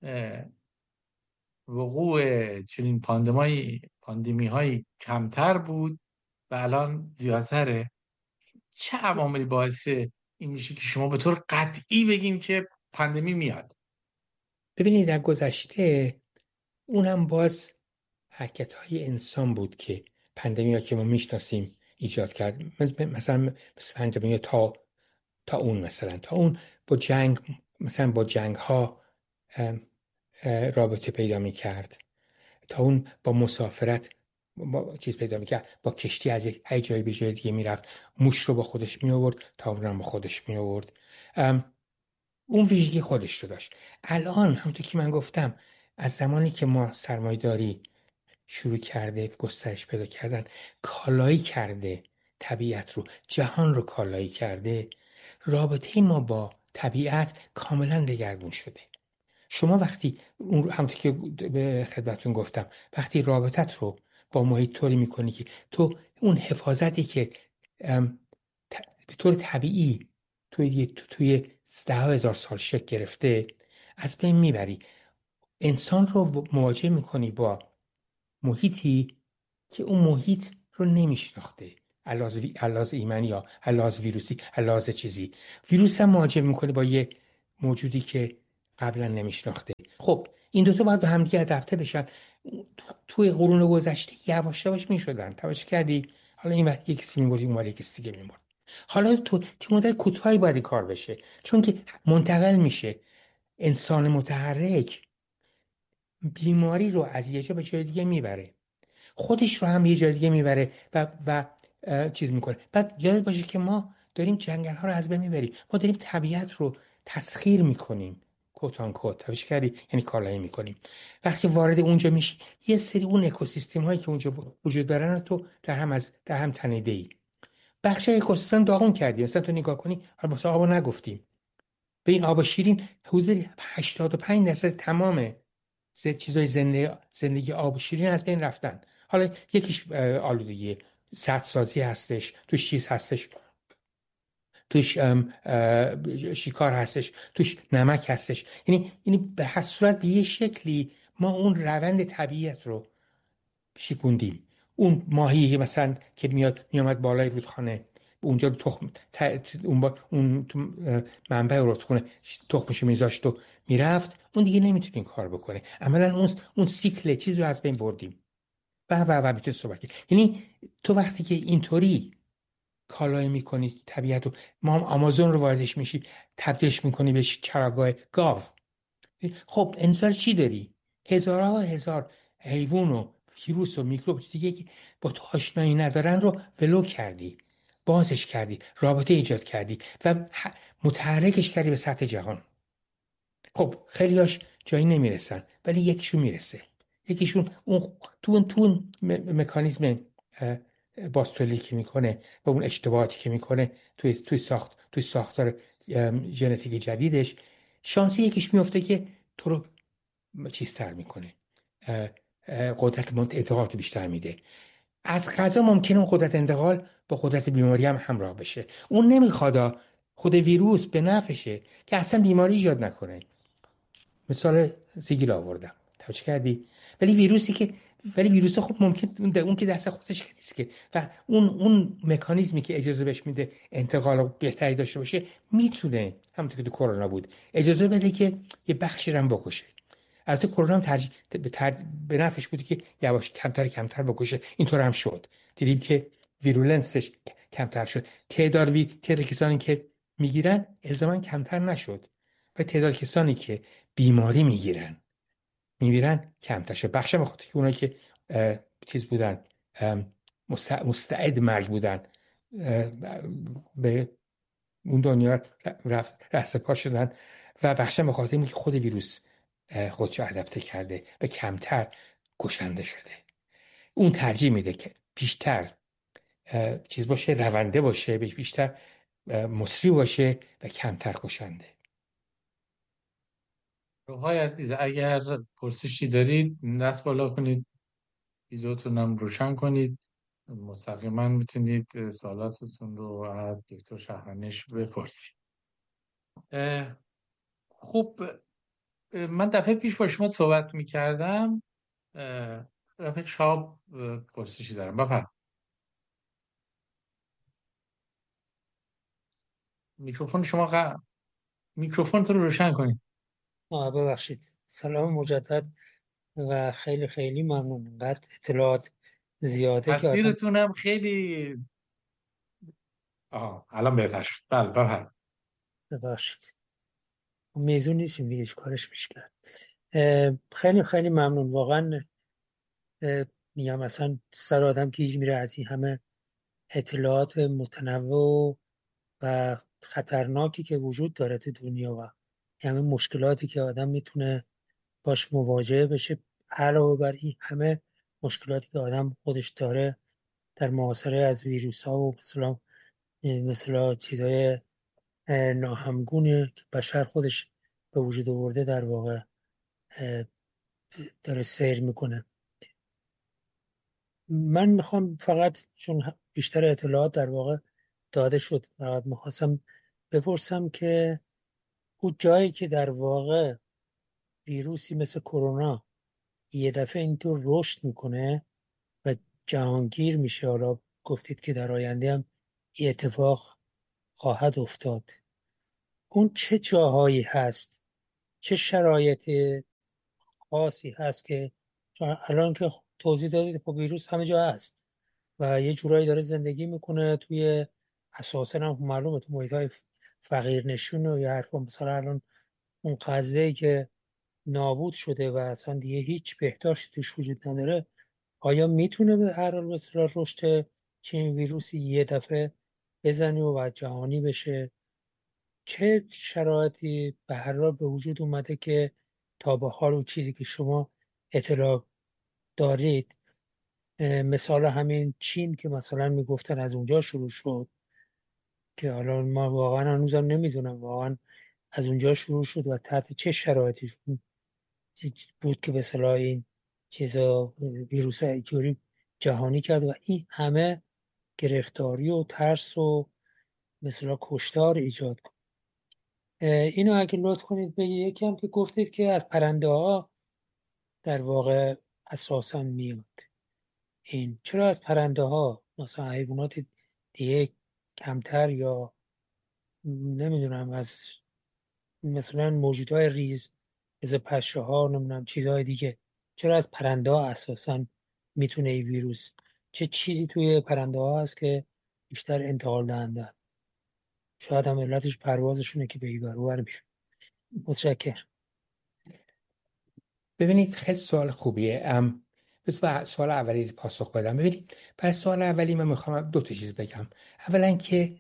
وقوع چنین پاندمی های کمتر بود و الان زیادتره. چه عواملی باعث این میشه که شما به طور قطعی بگین که پاندمی میاد؟
ببینید در گذشته اونم باز حرکت های انسان بود که پندمی ها که ما میشناسیم ایجاد کرد. مثلا پندمی تا اون مثلا تا اون با جنگ، مثلا با جنگ ها رابطه پیدا می کرد، تا اون با مسافرت با چیز پیدا می کرد، با کشتی از یک جایی به جای دیگه میرفت، موش رو با خودش می آورد، تا اون رو با خودش می آورد. اون ویژگی خودش رو داشت. الان همونطور که من گفتم، از زمانی که ما سرمایه‌داری شروع کرده گسترش پیدا کردن، کالایی کرده طبیعت رو، جهان رو کالایی کرده، رابطه ما با طبیعت کاملا دگرگون شده. شما وقتی اون همونطور که به خدمتتون گفتم، وقتی رابطت رو با محیط طوری میکنی که تو اون حفاظتی که به طور طبیعی توی 10,000 سال شکل گرفته از بین میبری. انسان رو مواجه میکنی با محیطی که اون محیط رو نمیشناخته، علاوه ایمنی یا علاوه ویروسی، علاوه چیزی. ویروس هم مواجه میکنه با یه موجودی که قبلا نمیشناخته. خب این دوتا باید به همدیگه ادپته بشن. توی قرون گذشته یواش یواش میشدن، توجه کردی؟ حالا این وقت یکی میبردی، اون وقت یکی دیگه میبرد. حالا تو مدت کوتاهی باید کار بشه، چون که منتقل میشه. انسان متحرک بیماری رو از یه جا به جای دیگه میبره، خودش رو هم یه جای دیگه میبره و چیز میکنه. بعد یاد باشه که ما داریم جنگل ها رو از بین میبریم، ما داریم طبیعت رو تسخیر میکنیم، کوتان کوت توش کردی، یعنی کالایی میکنیم. وقتی وارد اونجا میشی، یه سری اون اکوسیستم هایی که اونجا وجود دارن رو تو در هم تنیده ای. بخش اکوسیستم داغون کردی. مثلا تو نگاه کنی، البته آبو نگفتیم، به این آب شیرین حدود 85% تمام چیزای زندگی آب و شیرین از بین رفتن. حالا یکیش آلودگی سدسازی هستش، توش چیز هستش، توش شکار هستش، توش نمک هستش. یعنی به هر صورت به یه شکلی ما اون روند طبیعت رو شکوندیم. اون ماهی که مثلا که میامد بالای رودخانه، اونجا رو تخم اون تو منبع رودخانه تخمش میذاشت و میرفت، اون دیگه نمیتونه این کار بکنه. عملا اون سیکل چیز رو از بین بردیم و میتونه صحبت کنی. یعنی تو وقتی که اینطوری کالای میکنی طبیعت رو، ما هم آمازون رو واردش میشی، تبدیلش میکنی به چراگاه گاو. خب انسان چی داری؟ هزارها هزار حیوان و ویروس و میکروب دیگه که با تو آشنایی ندارن رو ولو کردی، بازش کردی، رابطه ایجاد کردی و متحرکش کردی به سطح جهان. خب خیلیاش جایی نمیرسن، ولی یکیشون میرسه. یکیشون اون تو اون مکانیزم باستولی که میکنه و اون اشتباهاتی که میکنه توی ساختار ژنتیک جدیدش، شانسی یکیش میفته که تو رو چیزتر میکنه، قدرت انتقال بیشتر میده. از غذا ممکنه اون قدرت انتقال با قدرت بیماری هم همراه بشه. اون نمیخواد خود ویروس به نفعشه که اصلا بیماری ایجاد نکنه. مثال سیگیل آوردم، توجه کردی؟ ولی ویروس خب ممکن اون که دست خودش که نیست که، و اون مکانیزمی که اجازه بهش میده انتقال بهتری داشته باشه، میتونه همونطور که تو کرونا بود اجازه بده که یه بخشی رو هم بکشه. البته کرونا هم به نفعش بودی که یواش کمتر بکشه. اینطور هم شد، دیدیم که ویرولنسش کمتر شد، تعداد کسانی که میگیرن الزاما کمتر نشد و تعداد کسانی که بیماری میمیرن کمتر شد. بخشم بخاطر که اونایی که چیز بودن، مستعد مرگ بودن، به اون دنیا رست پا شدن، و بخشم بخاطر اینکه خود ویروس خودشو ادپته کرده و کمتر کشنده شده. اون ترجیح میده که بیشتر چیز باشه، رونده باشه، بیشتر مصری باشه و کمتر کشنده.
روهای عزیز، اگر پرسشی دارید دست بالا کنید، ویزوتون هم روشن کنید، مستقیما میتونید سوالاتتون رو از دکتر شهرنش بپرسید. خب من دفعه پیش با شما صحبت میکردم، رفیق شاب پرسشی دارم، بفرم. میکروفون شما میکروفون رو روشن کنید.
ببخشید. سلام مجدد و خیلی خیلی ممنون. اینقدر اطلاعات زیاده که آدم
تصویرتون هم خیلی الان بهتر شد. بله بفرم.
ببخشید میزون نیستیم دیگه، چه کارش میشه کرد. خیلی خیلی ممنون واقعا. میگم مثلا سر آدم گیج میره از این همه اطلاعات متنوع و خطرناکی که وجود داره تو دنیا و همه مشکلاتی که آدم میتونه باش مواجهه بشه، علاوه بر این همه مشکلاتی که آدم خودش داره در معاصره، از ویروس ها و مثلا چیزهای ناهمگونه که بشر خودش به وجود آورده، در واقع داره سیر میکنه. من میخوام فقط، چون بیشتر اطلاعات در واقع داده شد، فقط میخواستم بپرسم که اون جایی که در واقع ویروسی مثل کرونا یه دفعه اینطور رشد میکنه و جهانگیر میشه، حالا گفتید که در آینده هم این اتفاق خواهد افتاد، اون چه جاهایی هست، چه شرایط خاصی هست که چون الان که توضیح دادید خب ویروس همه جا هست و یه جورایی داره زندگی میکنه توی اساسا هم معلومه تو محیط‌های فقیر نشون و یا حرفا مثلا الان اون غزه‌ای که نابود شده و اصلا دیگه هیچ بهداشتی توش وجود نداره، آیا میتونه به هر حال مثلا رشد چنین ویروسی یه دفعه بزنه و جهانی بشه؟ چه شرایطی به هر حال به وجود اومده که تا به حال اون چیزی که شما اطلاع دارید، مثال همین چین که مثلا میگفتن از اونجا شروع شد، که حالا ما واقعا هنوزم نمیدونم واقعا از اونجا شروع شد و تحت چه شرایطی بود که به صلاح این چیزا ویروس های اینجوری جهانی کرد و این همه گرفتاری و ترس و مثلا کشتار ایجاد کرد. اینو اگه لطف کنید بگید. یکی هم که گفتید که از پرنده ها در واقع اساسا میاد، این چرا از پرنده ها مثلا حیوانات دیگه کمتر، یا نمیدونم از مثلا موجودهای ریز مثل پشه ها، نمیدونم چیزهای دیگه، چرا از پرنده ها اساسا میتونه این ویروس، چه چیزی توی پرنده ها هست که بیشتر انتقال دهنده؟ شاید هم علتش پروازشونه که به این ور اون ور میره. متشکرم.
ببینید خیلی سوال خوبیه. بس به سوال اولی پاسخ بدم. ببینید برای سوال اولی من میخوام دو تا چیز بگم. اولا که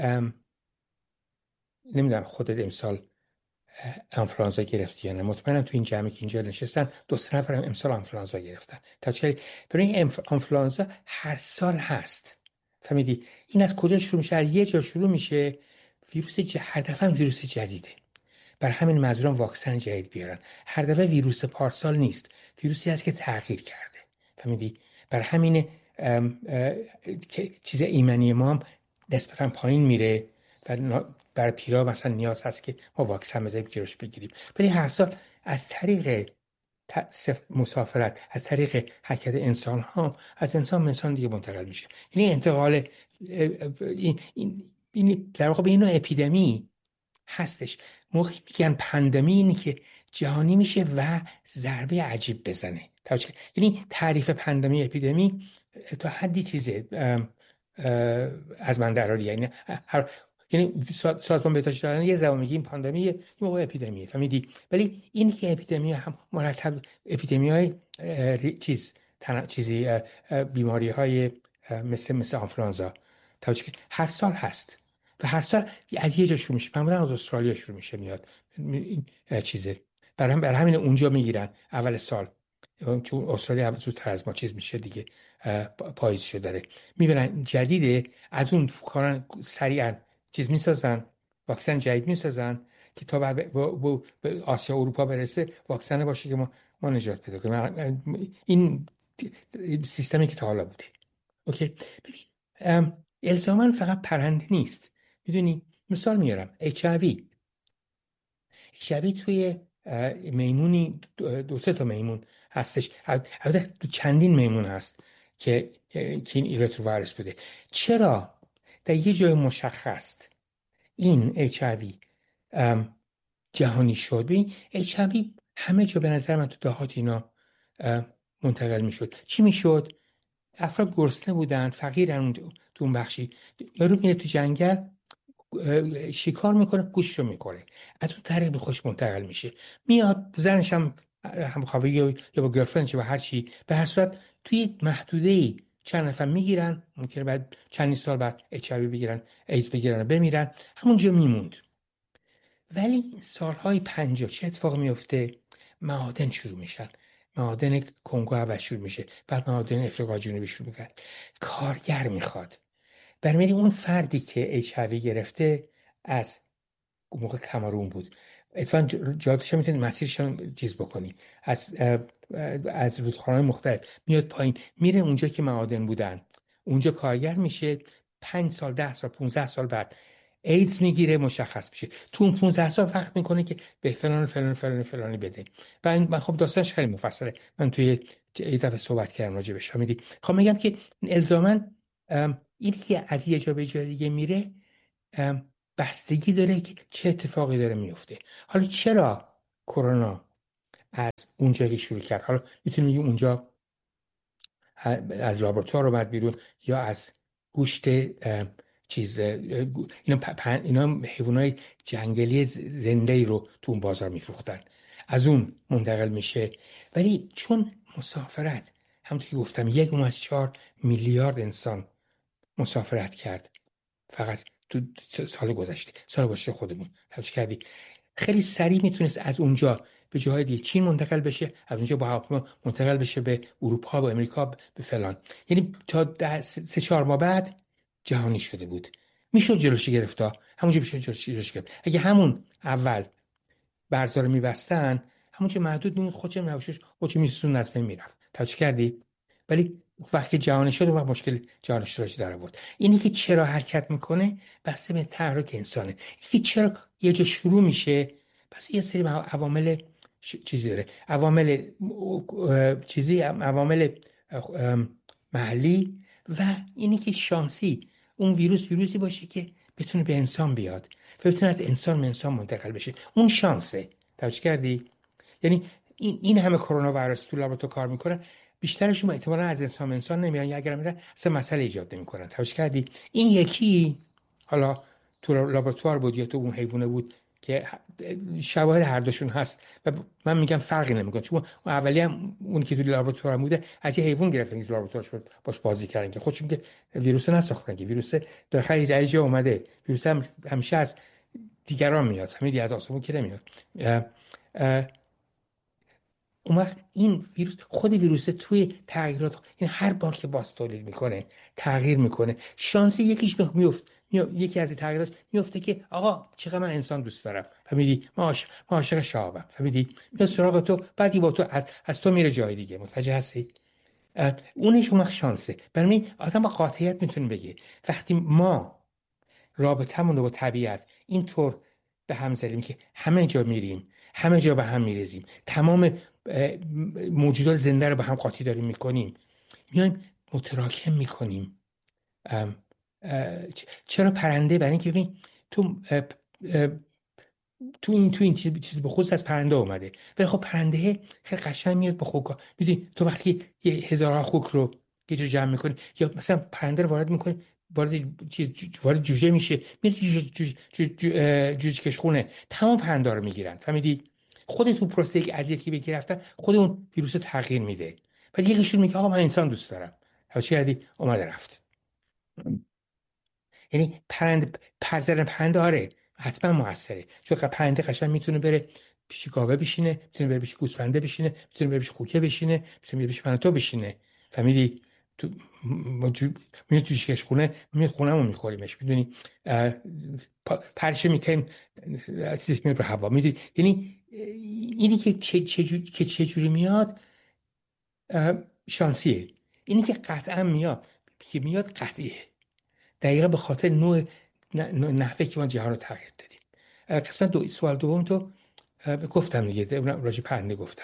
نمیدونم خودت امسال آنفلانزا گرفتی یا نه. مطمئنم تو این جمعی که اینجا نشستن دو سه نفرم امسال آنفلانزا گرفتن. ببین آنفلانزا هر سال هست. فهمیدی؟ این از کجا شروع میشه؟ از یه جا شروع میشه. هر دفعه ویروس جدیده. بر همین منظورم واکسن جدید بیارن. هر دفعه ویروس پارسال نیست، ویروسی هست که تغییر کرده. فهمیدی؟ بر همین که چیز ایمنی ما هم نسبتا پایین میره و در پیرا مثلا نیاز هست که ما واکسن بزنیم جلوش بگیریم. ولی هر سال از طریق مسافرت، از طریق حرکت انسان ها، از انسان به انسان دیگه منتقل میشه. یعنی انتقال این در واقع به این اپیدمی هستش. موقعی میگن پاندمی اینه که جهانی میشه و ضربه عجیب بزنه. یعنی تعریف پاندمی اپیدمی تا حدی چیزه از من دراری. یعنی سازمان بهداشتی دارن یه زمان میگیم پاندمی، یه موقع اپیدمیه. فهمیدی؟ ولی این که اپیدمی هم مرکب اپیدمیای چیزی بیماری های مثل آنفلانزا که هر سال هست و هر سال از یه جا شروع میشه. معمولا از استرالیا شروع میشه میاد این چیزه. برای همین اونجا میگیرن اول سال، چون استرالیا زودتر از ما چیز میشه دیگه، پاییز شده داره میبینن جدیده. از اون کارن سریعا چیز میسازن، واکسن جدید میسازن که تا به آسیا اروپا برسه واکسن باشه که ما نجات پیدا کنیم. این سیستمی که تا حالا بوده. اوکی. الزاما فقط پرنده نیست. میدونی مثال میارم HIV توی میمونی دو سه تا میمون هستش، البته چندین میمون هست که این رتروویروس بوده. چرا در یه جای مشخص این HIV جهانی شد؟ ببین HIV همه جا به نظر من تو دهات اینا منتقل میشد. چی میشد؟ افراد گرسنه بودن، فقیرن تو اون بخشی، یارو میره تو جنگل شکار میکنه، گوشتو میکنه، از اون طریق به خوش منتقل میشه. میاد زنش هم همخوابه یا با گرفرندش و هر چی، به هر صورت توی محدوده‌ای چند نفر میگیرن، ممکنه بعد چند سال بعد HIV بگیرن، ایدز بگیرن و بمیرن، همونجا میموند. ولی سالهای 50 چه اتفاق میفته؟ معادن شروع میشن. معادن کنگو اول شروع میشه، بعد معادن افریقا جنوبی شروع میکنن. کارگر میخواد. برمی‌گردی اون فردی که HIV گرفته از اون موقع کامرون بود، اتفاقا جادش میتونی مسیرش هم چیز بکنی، از رودخانه‌های مختلف میاد پایین، میره اونجا که معادن بودن، اونجا کارگر میشه. 5 سال 10 سال 15 سال بعد ایدز میگیره، مشخص میشه. تو اون 15 سال وقت میکنه که به فلان فلان فلان فلانی بده. و من خب داستانش خیلی مفصله، من توی یه دفعه صحبت کردم راجع بهش. میدی خب میگم که الزاما اینی که از یه جا به جای دیگه میره بستگی داره که چه اتفاقی داره میفته. حالا چرا کرونا از اونجا که شروع کرد، حالا میتونیم بگیم اونجا از لابراتوار اومد بیرون یا از گوشت اینا حیوانات جنگلی زنده ای رو تو اون بازار میفروختن، از اون منتقل میشه. ولی چون مسافرت، همونطور که گفتم 1.4 میلیارد انسان مسافرت کرد فقط تو سال گذشته خودمون توجه کردی، خیلی سریع میتونست از اونجا به جاهای دیگه چین منتقل بشه، از اونجا با هواپیما منتقل بشه به اروپا و امریکا به فلان. یعنی تا 3-4 ماه بعد جهانی شده بود. میشد جلوش گرفت، همونجا میشد جلوش گرفت. اگه همون اول برزا رو میبستن، همونجا محدود میموند، خودش نوشش خودش میسوزون، از بین میرفت. توجه کردی؟ ولی وقتی جهانی شد و مشکل جهان اشتراکی در آورد. اینی که چرا حرکت میکنه بسته به تحرک انسانه. اینی که چرا یه جا شروع میشه، پس یه سری عوامل چیزی داره، عوامل عوامل محلی، و اینی که شانسی اون ویروسی باشه که بتونه به انسان بیاد و بتونه از انسان به انسان منتقل بشه. اون شانسه. توجه کردی؟ یعنی این همه کرونا ویروس تو لابراتوار کار میکنن، بیشترشون احتمالاً از انسان به انسان نمیان، یا اگر میرن اصلا مسئله ایجاد نمیکنن. توجه کردی؟ این یکی حالا تو لابراتوار بود یا تو اون حیوانه بود که شواهد هر دوشون هست و من میگم فرقی نمیکنه، چون اون اولی هم اون که تو لابراتوار بوده از یه حیوان گرفتن که تو لابراتوار شد باش بازی کردن، که خودشون که ویروس نساختن، که ویروس در یه جای اومده. ویروس هم همیشه از دیگران میاد، همین از آسمون که نمیاد. اون وقت این ویروس، خود ویروس توی تغییرات، این هر بار که باز تولید میکنه تغییر میکنه، شانسی یکیش یکی از تغییرات میفته که آقا چقدر من انسان دوست دارم، فهمیدی؟ ما عاشق شهابم، فهمیدی؟ میاد سراغ تو، بعدی با تو از تو میره جای دیگه. متوجه هستی؟ اونش اون وقت شانسه. برای آدم با قاطعیت میتونه بگه وقتی ما رابطمون رو با طبیعت اینطور به هم زدیم که همه جا میریم، همه جا به هم میرزیم، تمام موجودات زنده رو به هم قاطی داریم میکنیم، میایم متراکم میکنیم. چرا پرنده؟ برای اینکه ببین تو تو این چیز به خصوص از پرنده اومده، ولی خب پرنده خیلی قشنگ میاد با خوک. میدونی تو وقتی یه هزارها خوک رو یه جا جمع میکنی، یا مثلا پرنده رو وارد میکنی، وارد جوجه میشه، میره جوجه کشخونه، تمام پرنده رو میگیرن، فهمیدی؟ خود تو پروسه که از یکی بگی رفتن، خود اون ویروس رو تغییر میده. بعد یکیشون میگه آقا من انسان دوست دارم، چی کردی؟ اومده رفت. یعنی پرنده آره حتما موثره، چون پرنده قشنگ میتونه بره پیش گاوه بشینه، میتونه بره پیش گوسفنده بشینه، میتونه بره پیش خوکه بشینه، میتونه بره پیش من تو بشینه، فهمیدی؟ تو میره تو شکش خونه، میره خونه‌مو میخوریمش، میدونی؟ پرشه میکنیم، چیزش میره به هوا، میدونی؟ یعنی اینی که چجوری میاد شانسیه. اینی که قطعا میاد قطعیه، دقیقا به خاطر نحوه که ما جهان رو تغییر دادیم. قسمت سوال دوم تو گفتم دیگه، راجع پرنده گفتم.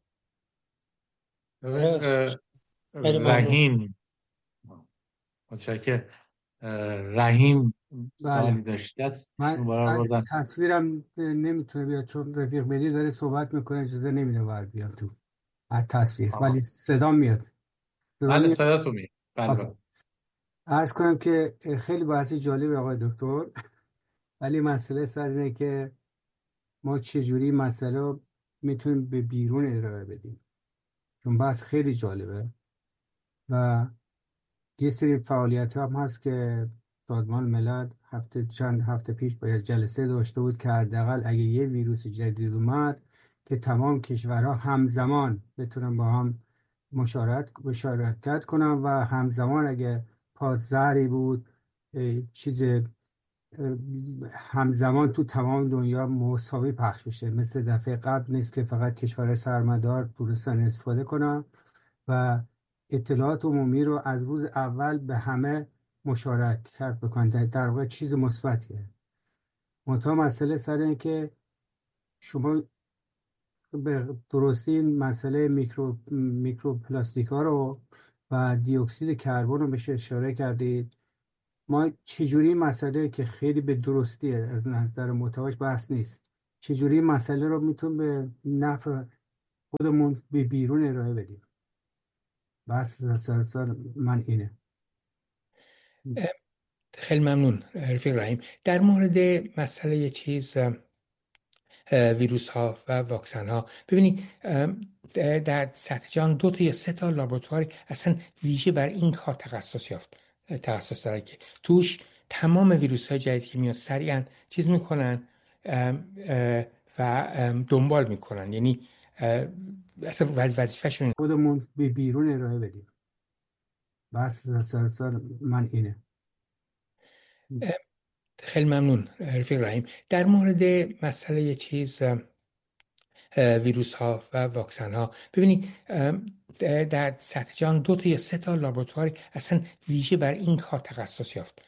خیلی ممنون.
رحیم متشکر. رحیم
بله،
سوالی داشته
من تصویرم نمیتونه بیاد چون رفیق ملی داره صحبت میکنه، اجازه نمیده باید بیاد تو از تصویر، ولی صدا میاد.
بله صدا تو میاد. بله.
عرض کنم که خیلی بحثی جالب آقای دکتر، ولی مسئله سر اینه که ما چجوری مسئله رو میتونیم به بیرون ارائه بدیم، چون بحث خیلی جالبه و یه سری فعالیت هم هست که سازمان ملل چند هفته پیش باید جلسه داشته بود که حداقل اگه یه ویروس جدید اومد که تمام کشورها همزمان بتونن با هم مشارکت کنن و همزمان اگه پادزهری بود چیز همزمان تو تمام دنیا مساوی پخش بشه، مثل دفعه قبل نیست که فقط کشور سرمدار تونستن استفاده کنن و اطلاعات عمومی رو از روز اول به همه مشارکت بکنن، در واقع چیز مثبتیه. منتها مسئله سر اینه که شما به درستی این مسئله میکروپلاستیک ها رو و دی اکسید کربن رو بهش اشاره کردید ما چجوری مسئله که خیلی به درستی از نظر محتواش بحث نیست، چجوری مسئله رو میتون به نفع خودمون به بیرون ارائه بدیم. بحث سر من اینه.
خیلی ممنون رفیق رحیم. در مورد مسئله ویروس ها و واکسن ها، ببینید در سطح جهان 2 تا یا 3 تا لابراتوار اصلا ویژه بر این کار تخصص داره که توش تمام ویروس های جدیدی که میاد سریعا چیز میکنن و دنبال میکنن. یعنی اصلا وظیفه‌شون
خودمون به بیرون ارائه بدیم. بحث سر من اینه.
خیلی ممنون رفیق رحیم. در مورد مسئله ویروس ها و واکسن ها، ببینید در سطح جهان 2 تا یا 3 تا لابراتوار اصلا ویژه بر این کار